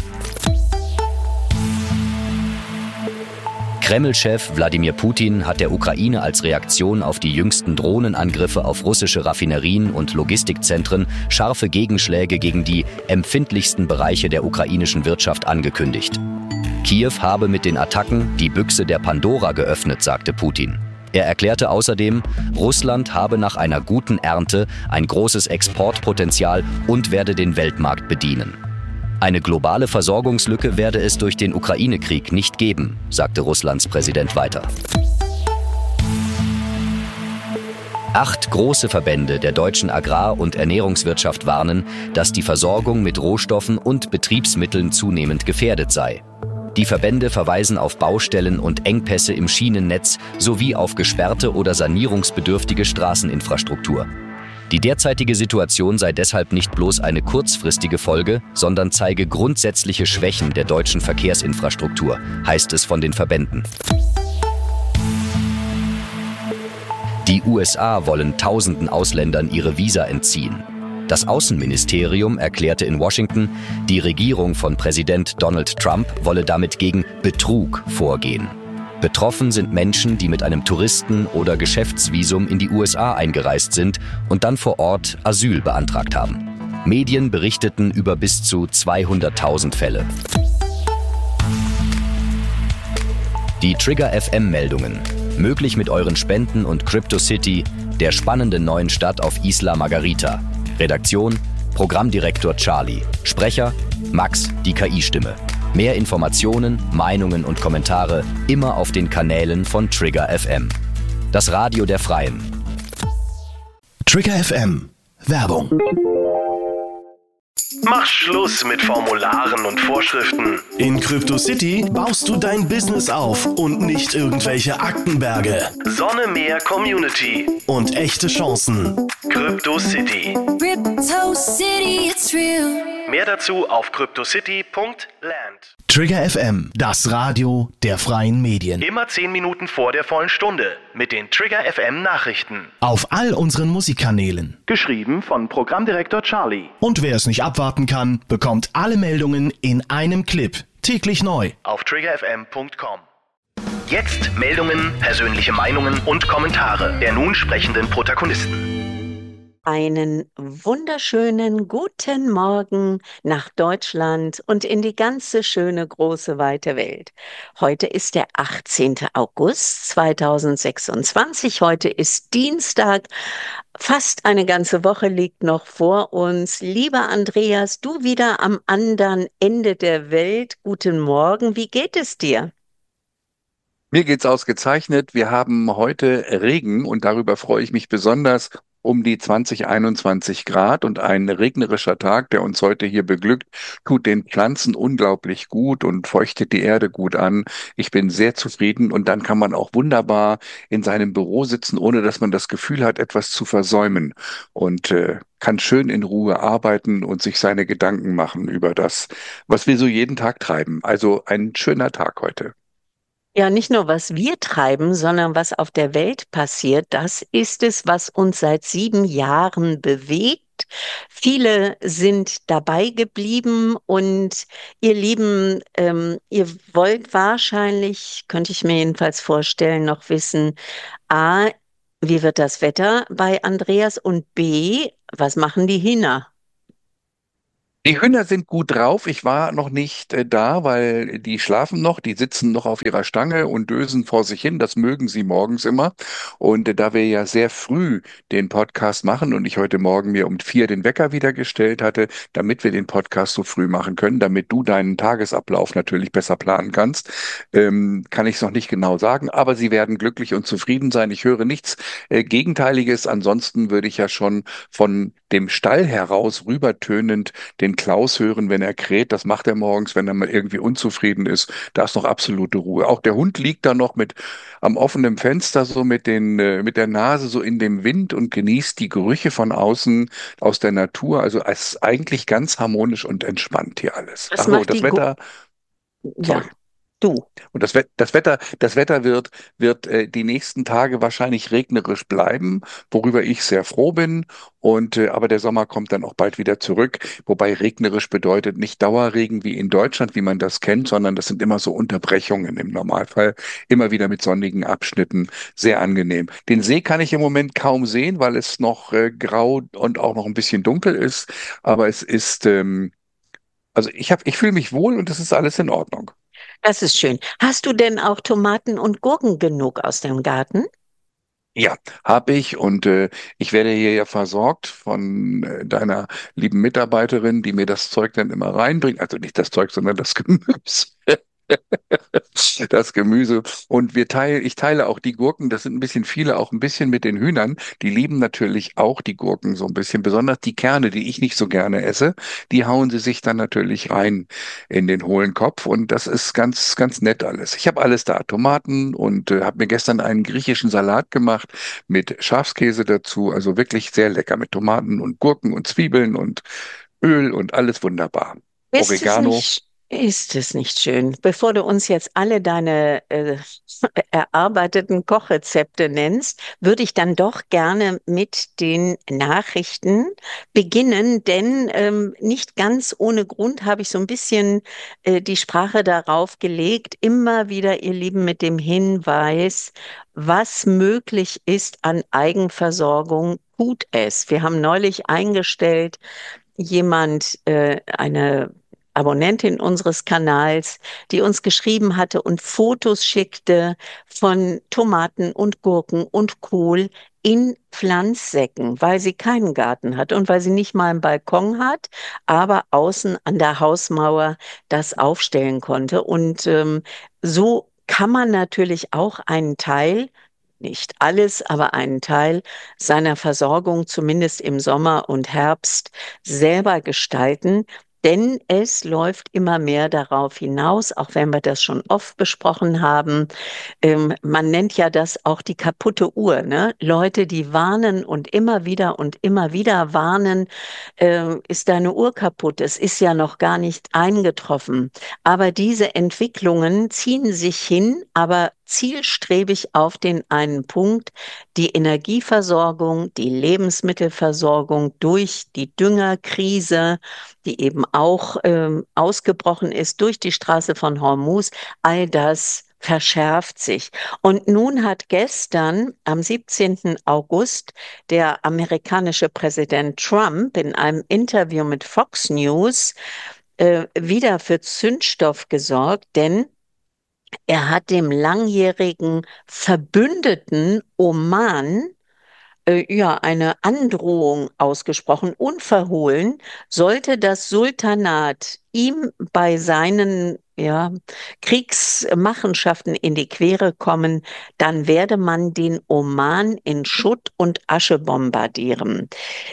Kreml-Chef Wladimir Putin hat der Ukraine als Reaktion auf die jüngsten Drohnenangriffe auf russische Raffinerien und Logistikzentren scharfe Gegenschläge gegen die empfindlichsten Bereiche der ukrainischen Wirtschaft angekündigt. Kiew habe mit den Attacken die Büchse der Pandora geöffnet, sagte Putin. Er erklärte außerdem, Russland habe nach einer guten Ernte ein großes Exportpotenzial und werde den Weltmarkt bedienen. Eine globale Versorgungslücke werde es durch den Ukraine-Krieg nicht geben, sagte Russlands Präsident weiter. 8 große Verbände der deutschen Agrar- und Ernährungswirtschaft warnen, dass die Versorgung mit Rohstoffen und Betriebsmitteln zunehmend gefährdet sei. Die Verbände verweisen auf Baustellen und Engpässe im Schienennetz sowie auf gesperrte oder sanierungsbedürftige Straßeninfrastruktur. Die derzeitige Situation sei deshalb nicht bloß eine kurzfristige Folge, sondern zeige grundsätzliche Schwächen der deutschen Verkehrsinfrastruktur, heißt es von den Verbänden. Die USA wollen Tausenden Ausländern ihre Visa entziehen. Das Außenministerium erklärte in Washington, die Regierung von Präsident Donald Trump wolle damit gegen Betrug vorgehen. Betroffen sind Menschen, die mit einem Touristen- oder Geschäftsvisum in die USA eingereist sind und dann vor Ort Asyl beantragt haben. Medien berichteten über bis zu 200.000 Fälle. Die Trigger FM-Meldungen. Möglich mit euren Spenden und CryptoCity, der spannenden neuen Stadt auf Isla Margarita. Redaktion, Programmdirektor Charlie. Sprecher, Max, die KI-Stimme. Mehr Informationen, Meinungen und Kommentare immer auf den Kanälen von Trigger FM. Das Radio der Freien. Trigger FM. Werbung. Mach Schluss mit Formularen und Vorschriften. In CryptoCity baust du dein Business auf und nicht irgendwelche Aktenberge. Sonne, Meer, Community. Und echte Chancen. CryptoCity. CryptoCity, it's real. Mehr dazu auf cryptocity.land. Trigger FM, das Radio der freien Medien. Immer 10 Minuten vor der vollen Stunde mit den Trigger FM Nachrichten. Auf all unseren Musikkanälen. Geschrieben von Programmdirektor Charlie. Und wer es nicht abwarten kann, bekommt alle Meldungen in einem Clip. Täglich neu. Auf triggerfm.com. Jetzt Meldungen, persönliche Meinungen und Kommentare der nun sprechenden Protagonisten. Einen wunderschönen guten Morgen nach Deutschland und in die ganze schöne, große, weite Welt. Heute ist der 18. August 2026. Heute ist Dienstag. Fast eine ganze Woche liegt noch vor uns. Lieber Andreas, du wieder am anderen Ende der Welt. Guten Morgen. Wie geht es dir? Mir geht's ausgezeichnet. Wir haben heute Regen und darüber freue ich mich besonders. Um die 20, 21 Grad und ein regnerischer Tag, der uns heute hier beglückt, tut den Pflanzen unglaublich gut und feuchtet die Erde gut an. Ich bin sehr zufrieden und dann kann man auch wunderbar in seinem Büro sitzen, ohne dass man das Gefühl hat, etwas zu versäumen und kann schön in Ruhe arbeiten und sich seine Gedanken machen über das, was wir so jeden Tag treiben. Also ein schöner Tag heute. Ja, nicht nur, was wir treiben, sondern was auf der Welt passiert, das ist es, was uns seit 7 Jahren bewegt. Viele sind dabei geblieben und ihr Lieben, ihr wollt wahrscheinlich, könnte ich mir jedenfalls vorstellen, noch wissen, A, wie wird das Wetter bei Andreas und B, was machen die Hühner? Die Hühner sind gut drauf. Ich war noch nicht da, weil die schlafen noch, die sitzen noch auf ihrer Stange und dösen vor sich hin. Das mögen sie morgens immer. Und da wir ja sehr früh den Podcast machen und ich heute Morgen mir um 4 den Wecker wieder gestellt hatte, damit wir den Podcast so früh machen können, damit du deinen Tagesablauf natürlich besser planen kannst, kann ich es noch nicht genau sagen. Aber sie werden glücklich und zufrieden sein. Ich höre nichts Gegenteiliges. Ansonsten würde ich ja schon von dem Stall heraus rübertönend den Klaus hören, wenn er kräht. Das macht er morgens, wenn er mal irgendwie unzufrieden ist. Da ist noch absolute Ruhe. Auch der Hund liegt da noch mit am offenen Fenster, so mit der Nase so in dem Wind und genießt die Gerüche von außen, aus der Natur. Also es ist eigentlich ganz harmonisch und entspannt hier alles. Was Ach so, macht das die Gu Wetter, Ja, sorry. du. Und das Wetter wird die nächsten Tage wahrscheinlich regnerisch bleiben, worüber ich sehr froh bin. Aber der Sommer kommt dann auch bald wieder zurück. Wobei regnerisch bedeutet nicht Dauerregen wie in Deutschland, wie man das kennt, sondern das sind immer so Unterbrechungen im Normalfall. Immer wieder mit sonnigen Abschnitten. Sehr angenehm. Den See kann ich im Moment kaum sehen, weil es noch grau und auch noch ein bisschen dunkel ist. Aber es ist, also ich fühle mich wohl und es ist alles in Ordnung. Das ist schön. Hast du denn auch Tomaten und Gurken genug aus dem Garten? Ja, habe ich und ich werde hier ja versorgt von deiner lieben Mitarbeiterin, die mir das Zeug dann immer reinbringt. Also nicht das Zeug, sondern das Gemüse. Das Gemüse. Und ich teile auch die Gurken, das sind ein bisschen viele, auch ein bisschen mit den Hühnern. Die lieben natürlich auch die Gurken so ein bisschen, besonders die Kerne, die ich nicht so gerne esse. Die hauen sie sich dann natürlich rein in den hohlen Kopf und das ist ganz, ganz nett alles. Ich habe alles da, Tomaten und habe mir gestern einen griechischen Salat gemacht mit Schafskäse dazu. Also wirklich sehr lecker mit Tomaten und Gurken und Zwiebeln und Öl und alles wunderbar. Oregano. Ist es nicht schön? Bevor du uns jetzt alle deine erarbeiteten Kochrezepte nennst, würde ich dann doch gerne mit den Nachrichten beginnen, denn nicht ganz ohne Grund habe ich so ein bisschen die Sprache darauf gelegt, immer wieder, ihr Lieben, mit dem Hinweis, was möglich ist an Eigenversorgung, tut es. Wir haben neulich eingestellt, eine Abonnentin unseres Kanals, die uns geschrieben hatte und Fotos schickte von Tomaten und Gurken und Kohl in Pflanzsäcken, weil sie keinen Garten hat und weil sie nicht mal einen Balkon hat, aber außen an der Hausmauer das aufstellen konnte. Und so kann man natürlich auch einen Teil, nicht alles, aber einen Teil seiner Versorgung, zumindest im Sommer und Herbst, selber gestalten. Denn es läuft immer mehr darauf hinaus, auch wenn wir das schon oft besprochen haben. Man nennt ja das auch die kaputte Uhr, ne? Leute, die warnen und immer wieder warnen, ist deine Uhr kaputt? Es ist ja noch gar nicht eingetroffen. Aber diese Entwicklungen ziehen sich hin, aber zielstrebig auf den einen Punkt, die Energieversorgung, die Lebensmittelversorgung durch die Düngerkrise, die eben auch ausgebrochen ist durch die Straße von Hormuz, all das verschärft sich. Und nun hat gestern, am 17. August, der amerikanische Präsident Trump in einem Interview mit Fox News wieder für Zündstoff gesorgt, denn er hat dem langjährigen Verbündeten Oman ja, eine Androhung ausgesprochen. Unverhohlen sollte das Sultanat ihm bei seinen ja, Kriegsmachenschaften in die Quere kommen, dann werde man den Oman in Schutt und Asche bombardieren.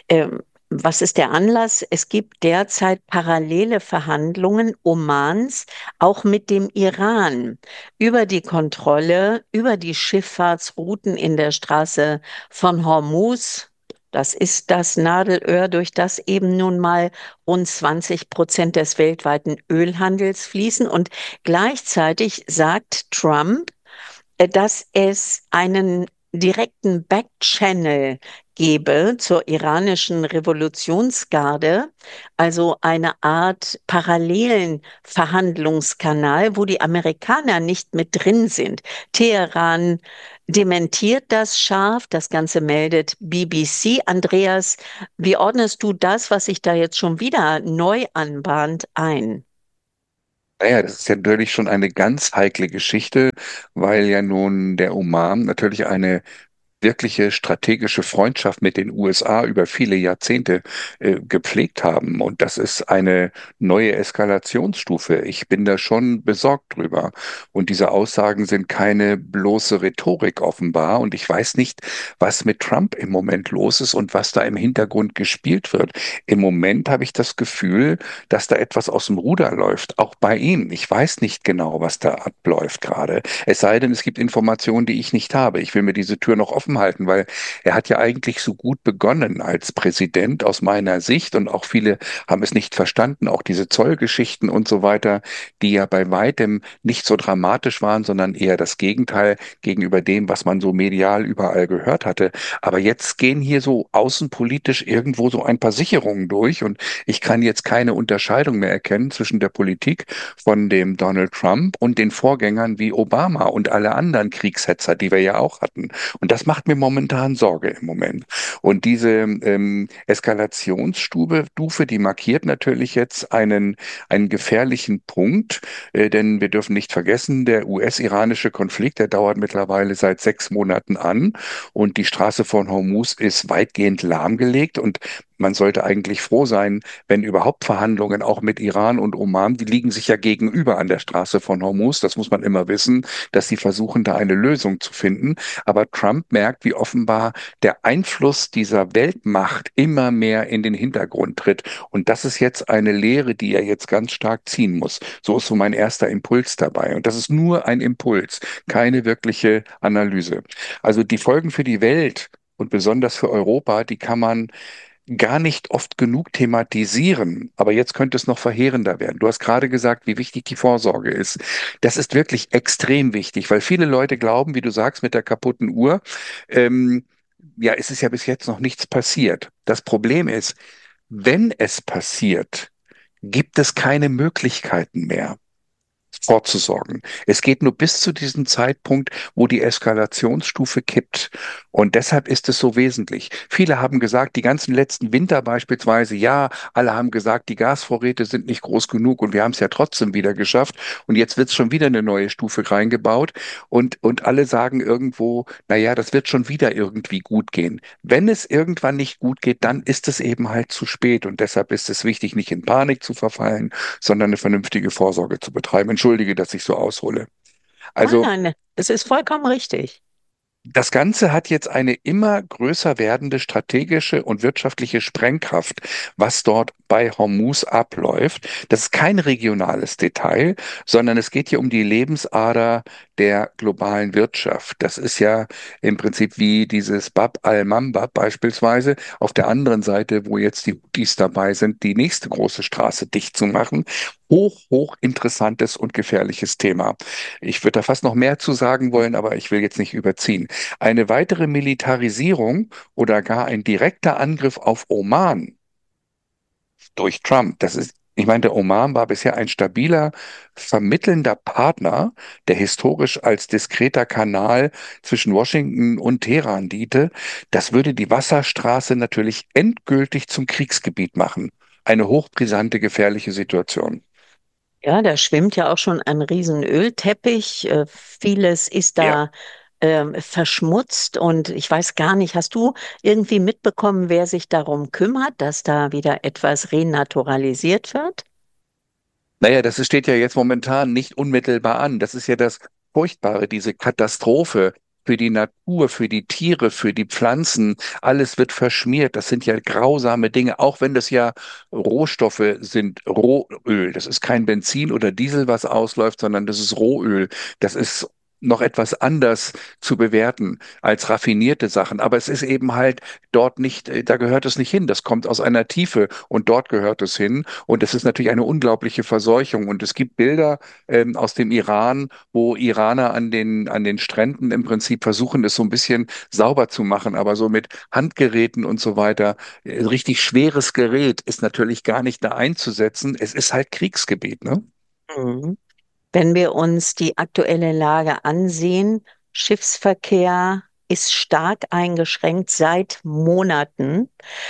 Was ist der Anlass? Es gibt derzeit parallele Verhandlungen Omans, auch mit dem Iran, über die Kontrolle, über die Schifffahrtsrouten in der Straße von Hormuz. Das ist das Nadelöhr, durch das eben nun mal rund 20% des weltweiten Ölhandels fließen. Und gleichzeitig sagt Trump, dass es einen direkten Backchannel gebe zur iranischen Revolutionsgarde, also eine Art parallelen Verhandlungskanal, wo die Amerikaner nicht mit drin sind. Teheran dementiert das scharf, das Ganze meldet BBC. Andreas, wie ordnest du das, was sich da jetzt schon wieder neu anbahnt, ein? Naja, das ist ja natürlich schon eine ganz heikle Geschichte, weil ja nun der Oman natürlich eine wirkliche strategische Freundschaft mit den USA über viele Jahrzehnte gepflegt haben. Und das ist eine neue Eskalationsstufe. Ich bin da schon besorgt drüber. Und diese Aussagen sind keine bloße Rhetorik offenbar. Und ich weiß nicht, was mit Trump im Moment los ist und was da im Hintergrund gespielt wird. Im Moment habe ich das Gefühl, dass da etwas aus dem Ruder läuft, auch bei ihm. Ich weiß nicht genau, was da abläuft gerade. Es sei denn, es gibt Informationen, die ich nicht habe. Ich will mir diese Tür noch offen halten, weil er hat ja eigentlich so gut begonnen als Präsident aus meiner Sicht und auch viele haben es nicht verstanden, auch diese Zollgeschichten und so weiter, die ja bei weitem nicht so dramatisch waren, sondern eher das Gegenteil gegenüber dem, was man so medial überall gehört hatte. Aber jetzt gehen hier so außenpolitisch irgendwo so ein paar Sicherungen durch und ich kann jetzt keine Unterscheidung mehr erkennen zwischen der Politik von dem Donald Trump und den Vorgängern wie Obama und alle anderen Kriegshetzer, die wir ja auch hatten. Und das macht mir momentan Sorge im Moment. Und diese Eskalationsstufe, die markiert natürlich jetzt einen gefährlichen Punkt, denn wir dürfen nicht vergessen, der US-iranische Konflikt, der dauert mittlerweile seit 6 Monaten an und die Straße von Hormuz ist weitgehend lahmgelegt und man sollte eigentlich froh sein, wenn überhaupt Verhandlungen auch mit Iran und Oman, die liegen sich ja gegenüber an der Straße von Hormuz, das muss man immer wissen, dass sie versuchen, da eine Lösung zu finden. Aber Trump merkt, wie offenbar der Einfluss dieser Weltmacht immer mehr in den Hintergrund tritt. Und das ist jetzt eine Lehre, die er jetzt ganz stark ziehen muss. So ist so mein erster Impuls dabei. Und das ist nur ein Impuls, keine wirkliche Analyse. Also die Folgen für die Welt und besonders für Europa, die kann man gar nicht oft genug thematisieren, aber jetzt könnte es noch verheerender werden. Du hast gerade gesagt, wie wichtig die Vorsorge ist. Das ist wirklich extrem wichtig, weil viele Leute glauben, wie du sagst, mit der kaputten Uhr, ähm, ja, es ist ja bis jetzt noch nichts passiert. Das Problem ist, wenn es passiert, gibt es keine Möglichkeiten mehr vorzusorgen. Es geht nur bis zu diesem Zeitpunkt, wo die Eskalationsstufe kippt. Und deshalb ist es so wesentlich. Viele haben gesagt, die ganzen letzten Winter beispielsweise, ja, alle haben gesagt, die Gasvorräte sind nicht groß genug und wir haben es ja trotzdem wieder geschafft. Und jetzt wird schon wieder eine neue Stufe reingebaut und alle sagen irgendwo, naja, das wird schon wieder irgendwie gut gehen. Wenn es irgendwann nicht gut geht, dann ist es eben halt zu spät. Und deshalb ist es wichtig, nicht in Panik zu verfallen, sondern eine vernünftige Vorsorge zu betreiben. Entschuldige, dass ich so aushole. Also Nein, es ist vollkommen richtig. das Ganze hat jetzt eine immer größer werdende strategische und wirtschaftliche Sprengkraft, was dort bei Hormuz abläuft. Das ist kein regionales Detail, sondern es geht hier um die Lebensader der globalen Wirtschaft. Das ist ja im Prinzip wie dieses Bab al-Mandab beispielsweise auf der anderen Seite, wo jetzt die Houthis dabei sind, die nächste große Straße dicht zu machen. Hoch interessantes und gefährliches Thema. Ich würde da fast noch mehr zu sagen wollen, aber ich will jetzt nicht überziehen. Eine weitere Militarisierung oder gar ein direkter Angriff auf Oman durch Trump, das ist, ich meine, der Oman war bisher ein stabiler, vermittelnder Partner, der historisch als diskreter Kanal zwischen Washington und Teheran diente. Das würde die Wasserstraße natürlich endgültig zum Kriegsgebiet machen. Eine hochbrisante, gefährliche Situation. Ja, da schwimmt ja auch schon ein riesen Ölteppich. Vieles ist Ja. da verschmutzt und ich weiß gar nicht, hast du irgendwie mitbekommen, wer sich darum kümmert, dass da wieder etwas renaturalisiert wird? Naja, steht ja jetzt momentan nicht unmittelbar an. Das ist ja das Furchtbare, diese Katastrophe für die Natur, für die Tiere, für die Pflanzen. Alles wird verschmiert. Das sind ja grausame Dinge, auch wenn das ja Rohstoffe sind, Rohöl. Das ist kein Benzin oder Diesel, was ausläuft, sondern das ist Rohöl. Das ist noch etwas anders zu bewerten als raffinierte Sachen. Aber es ist eben halt dort nicht, da gehört es nicht hin. Das kommt aus einer Tiefe und dort gehört es hin. Und es ist natürlich eine unglaubliche Verseuchung. Und es gibt Bilder aus dem Iran, wo Iraner an den Stränden im Prinzip versuchen, es so ein bisschen sauber zu machen, aber so mit Handgeräten und so weiter. Richtig schweres Gerät ist natürlich gar nicht da einzusetzen. Es ist halt Kriegsgebiet, ne? Mhm. Wenn wir uns die aktuelle Lage ansehen, Schiffsverkehr ist stark eingeschränkt seit Monaten.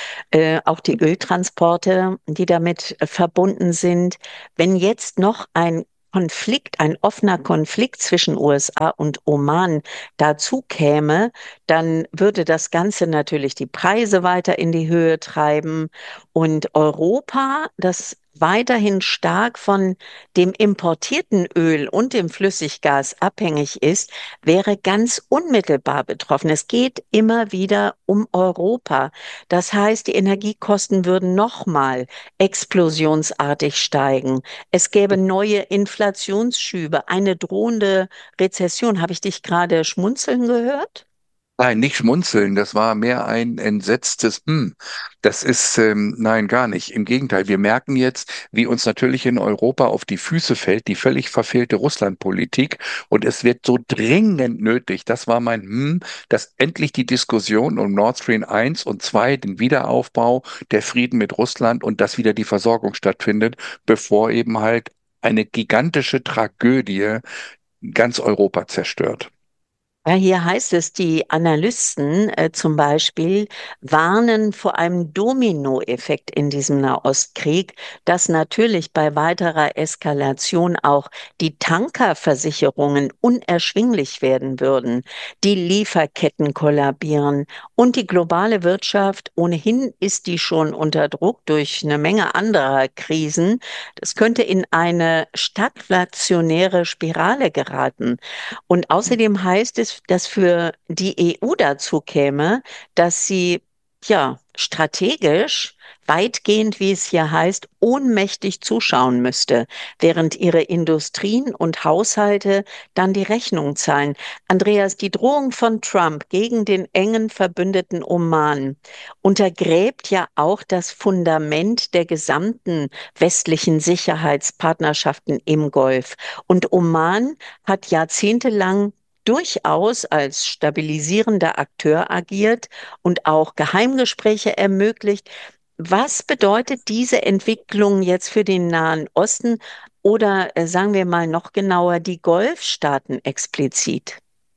Auch die Öltransporte, die damit verbunden sind. Wenn jetzt noch ein Konflikt, ein offener Konflikt zwischen USA und Oman dazu käme, dann würde das Ganze natürlich die Preise weiter in die Höhe treiben und Europa, das weiterhin stark von dem importierten Öl und dem Flüssiggas abhängig ist, wäre ganz unmittelbar betroffen. Es geht immer wieder um Europa. Das heißt, die Energiekosten würden nochmal explosionsartig steigen. Es gäbe neue Inflationsschübe, eine drohende Rezession. Habe ich dich gerade schmunzeln gehört? Nein, nicht schmunzeln, das war mehr ein entsetztes Das ist, nein, gar nicht. Im Gegenteil, wir merken jetzt, wie uns natürlich in Europa auf die Füße fällt, die völlig verfehlte Russlandpolitik. Und es wird so dringend nötig, das war mein dass endlich die Diskussion um Nord Stream 1 und 2, den Wiederaufbau, der Frieden mit Russland und dass wieder die Versorgung stattfindet, bevor eben halt eine gigantische Tragödie ganz Europa zerstört. Ja, hier heißt es, die Analysten zum Beispiel warnen vor einem Dominoeffekt in diesem Nahostkrieg, dass natürlich bei weiterer Eskalation auch die Tankerversicherungen unerschwinglich werden würden, die Lieferketten kollabieren und die globale Wirtschaft, ohnehin ist die schon unter Druck durch eine Menge anderer Krisen, das könnte in eine stagflationäre Spirale geraten. Und außerdem heißt es, dass für die EU dazu käme, dass sie ja strategisch weitgehend, wie es hier heißt, ohnmächtig zuschauen müsste, während ihre Industrien und Haushalte dann die Rechnung zahlen. Andreas, die Drohung von Trump gegen den engen Verbündeten Oman untergräbt ja auch das Fundament der gesamten westlichen Sicherheitspartnerschaften im Golf. Und Oman hat jahrzehntelang durchaus als stabilisierender Akteur agiert und auch Geheimgespräche ermöglicht. Was bedeutet diese Entwicklung jetzt für den Nahen Osten oder sagen wir mal noch genauer die Golfstaaten explizit?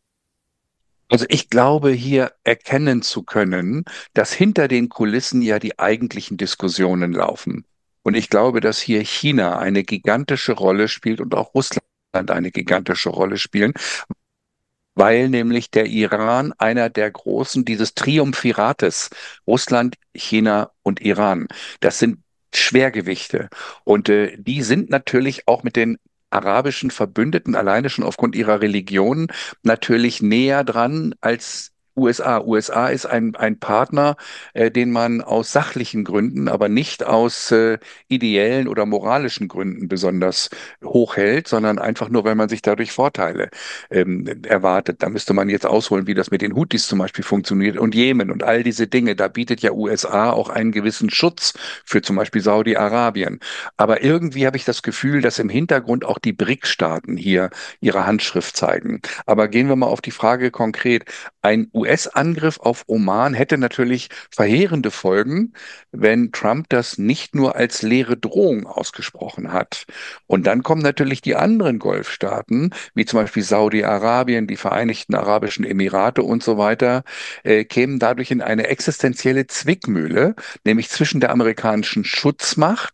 Also ich glaube, hier erkennen zu können, dass hinter den Kulissen ja die eigentlichen Diskussionen laufen. Und ich glaube, dass hier China eine gigantische Rolle spielt und auch Russland eine gigantische Rolle spielen, weil nämlich der Iran einer der großen dieses Triumvirates, Russland, China und Iran, das sind Schwergewichte. Und die sind natürlich auch mit den arabischen Verbündeten alleine schon aufgrund ihrer Religion natürlich näher dran als USA. USA ist ein Partner, den man aus sachlichen Gründen, aber nicht aus ideellen oder moralischen Gründen besonders hoch hält, sondern einfach nur, weil man sich dadurch Vorteile erwartet. Da müsste man jetzt ausholen, wie das mit den Houthis zum Beispiel funktioniert und Jemen und all diese Dinge. Da bietet ja USA auch einen gewissen Schutz für zum Beispiel Saudi-Arabien. Aber irgendwie habe ich das Gefühl, dass im Hintergrund auch die BRICS-Staaten hier ihre Handschrift zeigen. Aber gehen wir mal auf die Frage konkret. Ein US-Angriff auf Oman hätte natürlich verheerende Folgen, wenn Trump das nicht nur als leere Drohung ausgesprochen hat. Und dann kommen natürlich die anderen Golfstaaten, wie zum Beispiel Saudi-Arabien, die Vereinigten Arabischen Emirate und so weiter, kämen dadurch in eine existenzielle Zwickmühle, nämlich zwischen der amerikanischen Schutzmacht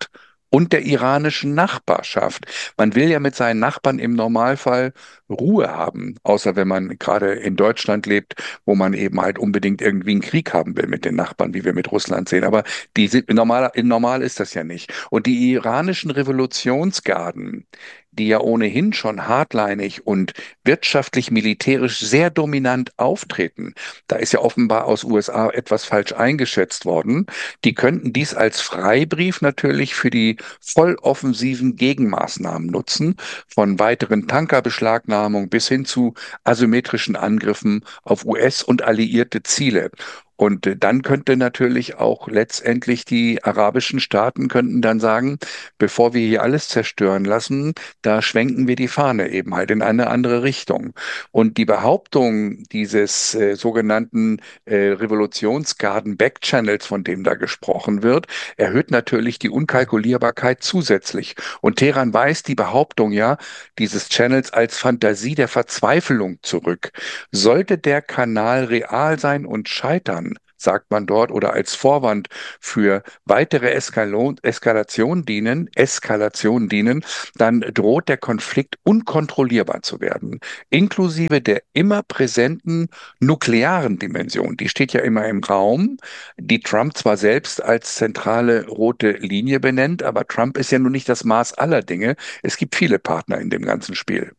und der iranischen Nachbarschaft. Man will ja mit seinen Nachbarn im Normalfall Ruhe haben, außer wenn man gerade in Deutschland lebt, wo man eben halt unbedingt irgendwie einen Krieg haben will mit den Nachbarn, wie wir mit Russland sehen. Aber die sind, normal ist das ja nicht. Und die iranischen Revolutionsgarden, die ja ohnehin schon hardlinig und wirtschaftlich, militärisch sehr dominant auftreten, da ist ja offenbar aus USA etwas falsch eingeschätzt worden, die könnten dies als Freibrief natürlich für die volloffensiven Gegenmaßnahmen nutzen, von weiteren Tankerbeschlagnahmungen bis hin zu asymmetrischen Angriffen auf US- und alliierte Ziele. Und dann könnte natürlich auch letztendlich die arabischen Staaten könnten dann sagen, bevor wir hier alles zerstören lassen, da schwenken wir die Fahne eben halt in eine andere Richtung. Und die Behauptung dieses sogenannten Revolutionsgarden-Backchannels, von dem da gesprochen wird, erhöht natürlich die Unkalkulierbarkeit zusätzlich. Und Teheran weist die Behauptung ja dieses Channels als Fantasie der Verzweiflung zurück. Sollte der Kanal real sein und scheitern, sagt man dort, oder als Vorwand für weitere Eskalation dienen, dann droht der Konflikt unkontrollierbar zu werden, inklusive der immer präsenten nuklearen Dimension. Die steht ja immer im Raum, die Trump zwar selbst als zentrale rote Linie benennt, aber Trump ist ja nun nicht das Maß aller Dinge. Es gibt viele Partner in dem ganzen Spiel.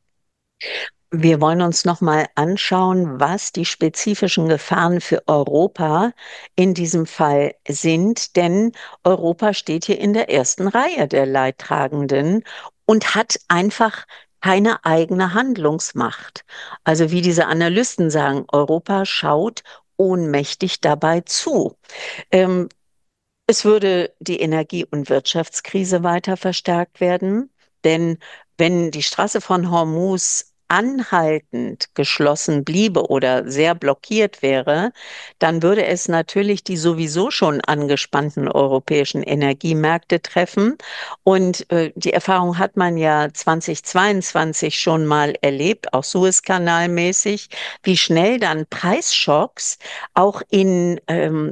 Wir wollen uns nochmal anschauen, was die spezifischen Gefahren für Europa in diesem Fall sind, denn Europa steht hier in der ersten Reihe der Leidtragenden und hat einfach keine eigene Handlungsmacht. Also wie diese Analysten sagen, Europa schaut ohnmächtig dabei zu. Ähm, Es würde die Energie- und Wirtschaftskrise weiter verstärkt werden, denn wenn die Straße von Hormuz anhaltend geschlossen bliebe oder sehr blockiert wäre, dann würde es natürlich die sowieso schon angespannten europäischen Energiemärkte treffen. Und die Erfahrung hat man ja 2022 schon mal erlebt, auch Suezkanalmäßig, wie schnell dann Preisschocks auch in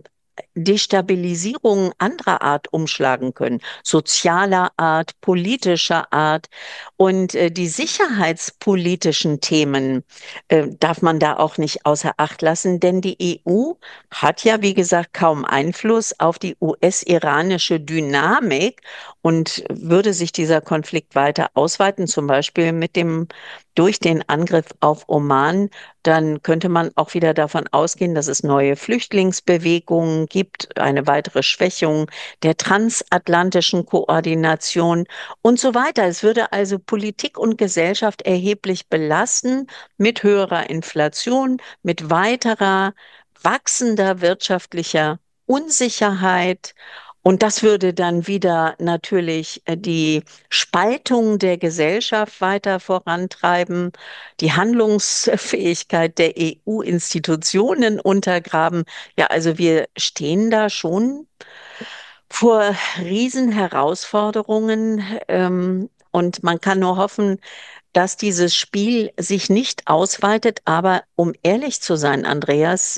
Destabilisierungen anderer Art umschlagen können, sozialer Art, politischer Art. Und die sicherheitspolitischen Themen darf man da auch nicht außer Acht lassen, denn die EU hat ja, wie gesagt, kaum Einfluss auf die US-iranische Dynamik und würde sich dieser Konflikt weiter ausweiten, zum Beispiel durch den Angriff auf Oman, dann könnte man auch wieder davon ausgehen, dass es neue Flüchtlingsbewegungen gibt, eine weitere Schwächung der transatlantischen Koordination und so weiter. Es würde also Politik und Gesellschaft erheblich belasten mit höherer Inflation, mit weiterer wachsender wirtschaftlicher Unsicherheit. Und das würde dann wieder natürlich die Spaltung der Gesellschaft weiter vorantreiben, die Handlungsfähigkeit der EU-Institutionen untergraben. Ja, also wir stehen da schon vor Riesenherausforderungen, und man kann nur hoffen, dass dieses Spiel sich nicht ausweitet. Aber um ehrlich zu sein, Andreas,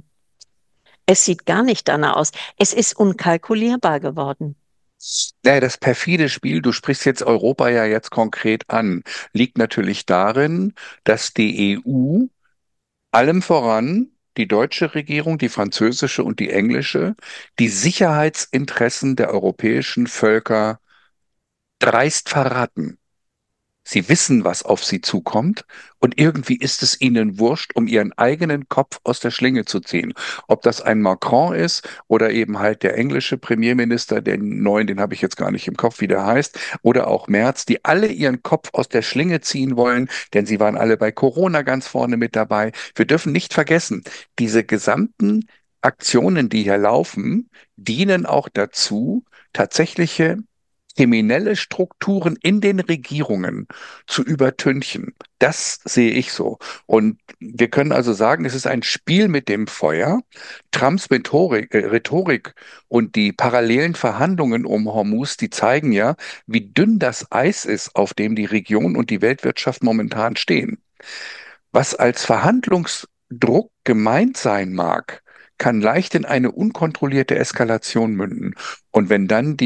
es sieht gar nicht danach aus. Es ist unkalkulierbar geworden. Naja, das perfide Spiel, du sprichst jetzt Europa ja jetzt konkret an, liegt natürlich darin, dass die EU, allem voran die deutsche Regierung, die französische und die englische, die Sicherheitsinteressen der europäischen Völker dreist verraten. Sie wissen, was auf sie zukommt, und irgendwie ist es ihnen wurscht, um ihren eigenen Kopf aus der Schlinge zu ziehen. Ob das ein Macron ist oder eben halt der englische Premierminister, den neuen, den habe ich jetzt gar nicht im Kopf, wie der heißt, oder auch Merz, die alle ihren Kopf aus der Schlinge ziehen wollen, denn sie waren alle bei Corona ganz vorne mit dabei. Wir dürfen nicht vergessen, diese gesamten Aktionen, die hier laufen, dienen auch dazu, tatsächliche kriminelle Strukturen in den Regierungen zu übertünchen. Das sehe ich so. Und wir können also sagen, es ist ein Spiel mit dem Feuer. Trumps Rhetorik und die parallelen Verhandlungen um Hormuz, die zeigen ja, wie dünn das Eis ist, auf dem die Region und die Weltwirtschaft momentan stehen. Was als Verhandlungsdruck gemeint sein mag, kann leicht in eine unkontrollierte Eskalation münden. Und wenn dann die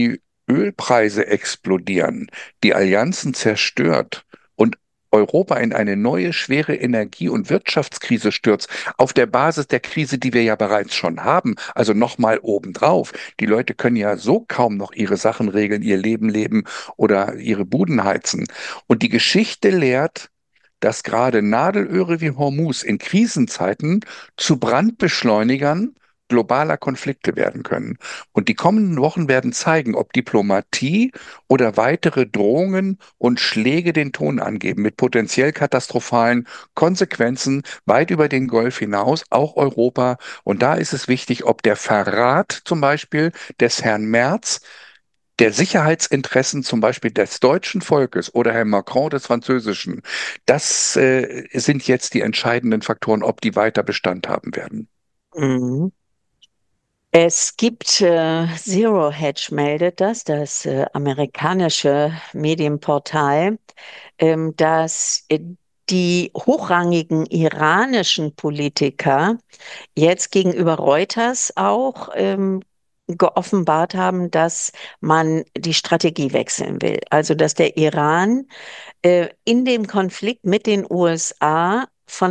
Ölpreise explodieren, die Allianzen zerstört und Europa in eine neue schwere Energie- und Wirtschaftskrise stürzt, auf der Basis der Krise, die wir ja bereits schon haben, also nochmal obendrauf. Die Leute können ja so kaum noch ihre Sachen regeln, ihr Leben leben oder ihre Buden heizen. Und die Geschichte lehrt, dass gerade Nadelöhre wie Hormuz in Krisenzeiten zu Brandbeschleunigern globaler Konflikte werden können. Und die kommenden Wochen werden zeigen, ob Diplomatie oder weitere Drohungen und Schläge den Ton angeben, mit potenziell katastrophalen Konsequenzen weit über den Golf hinaus, auch Europa. Und da ist es wichtig, ob der Verrat zum Beispiel des Herrn Merz der Sicherheitsinteressen zum Beispiel des deutschen Volkes oder Herrn Macron des französischen, das sind jetzt die entscheidenden Faktoren, ob die weiter Bestand haben werden. Mhm. Es gibt, Zero Hedge meldet das amerikanische Medienportal, dass die hochrangigen iranischen Politiker jetzt gegenüber Reuters auch geoffenbart haben, dass man die Strategie wechseln will. Also dass der Iran in dem Konflikt mit den USA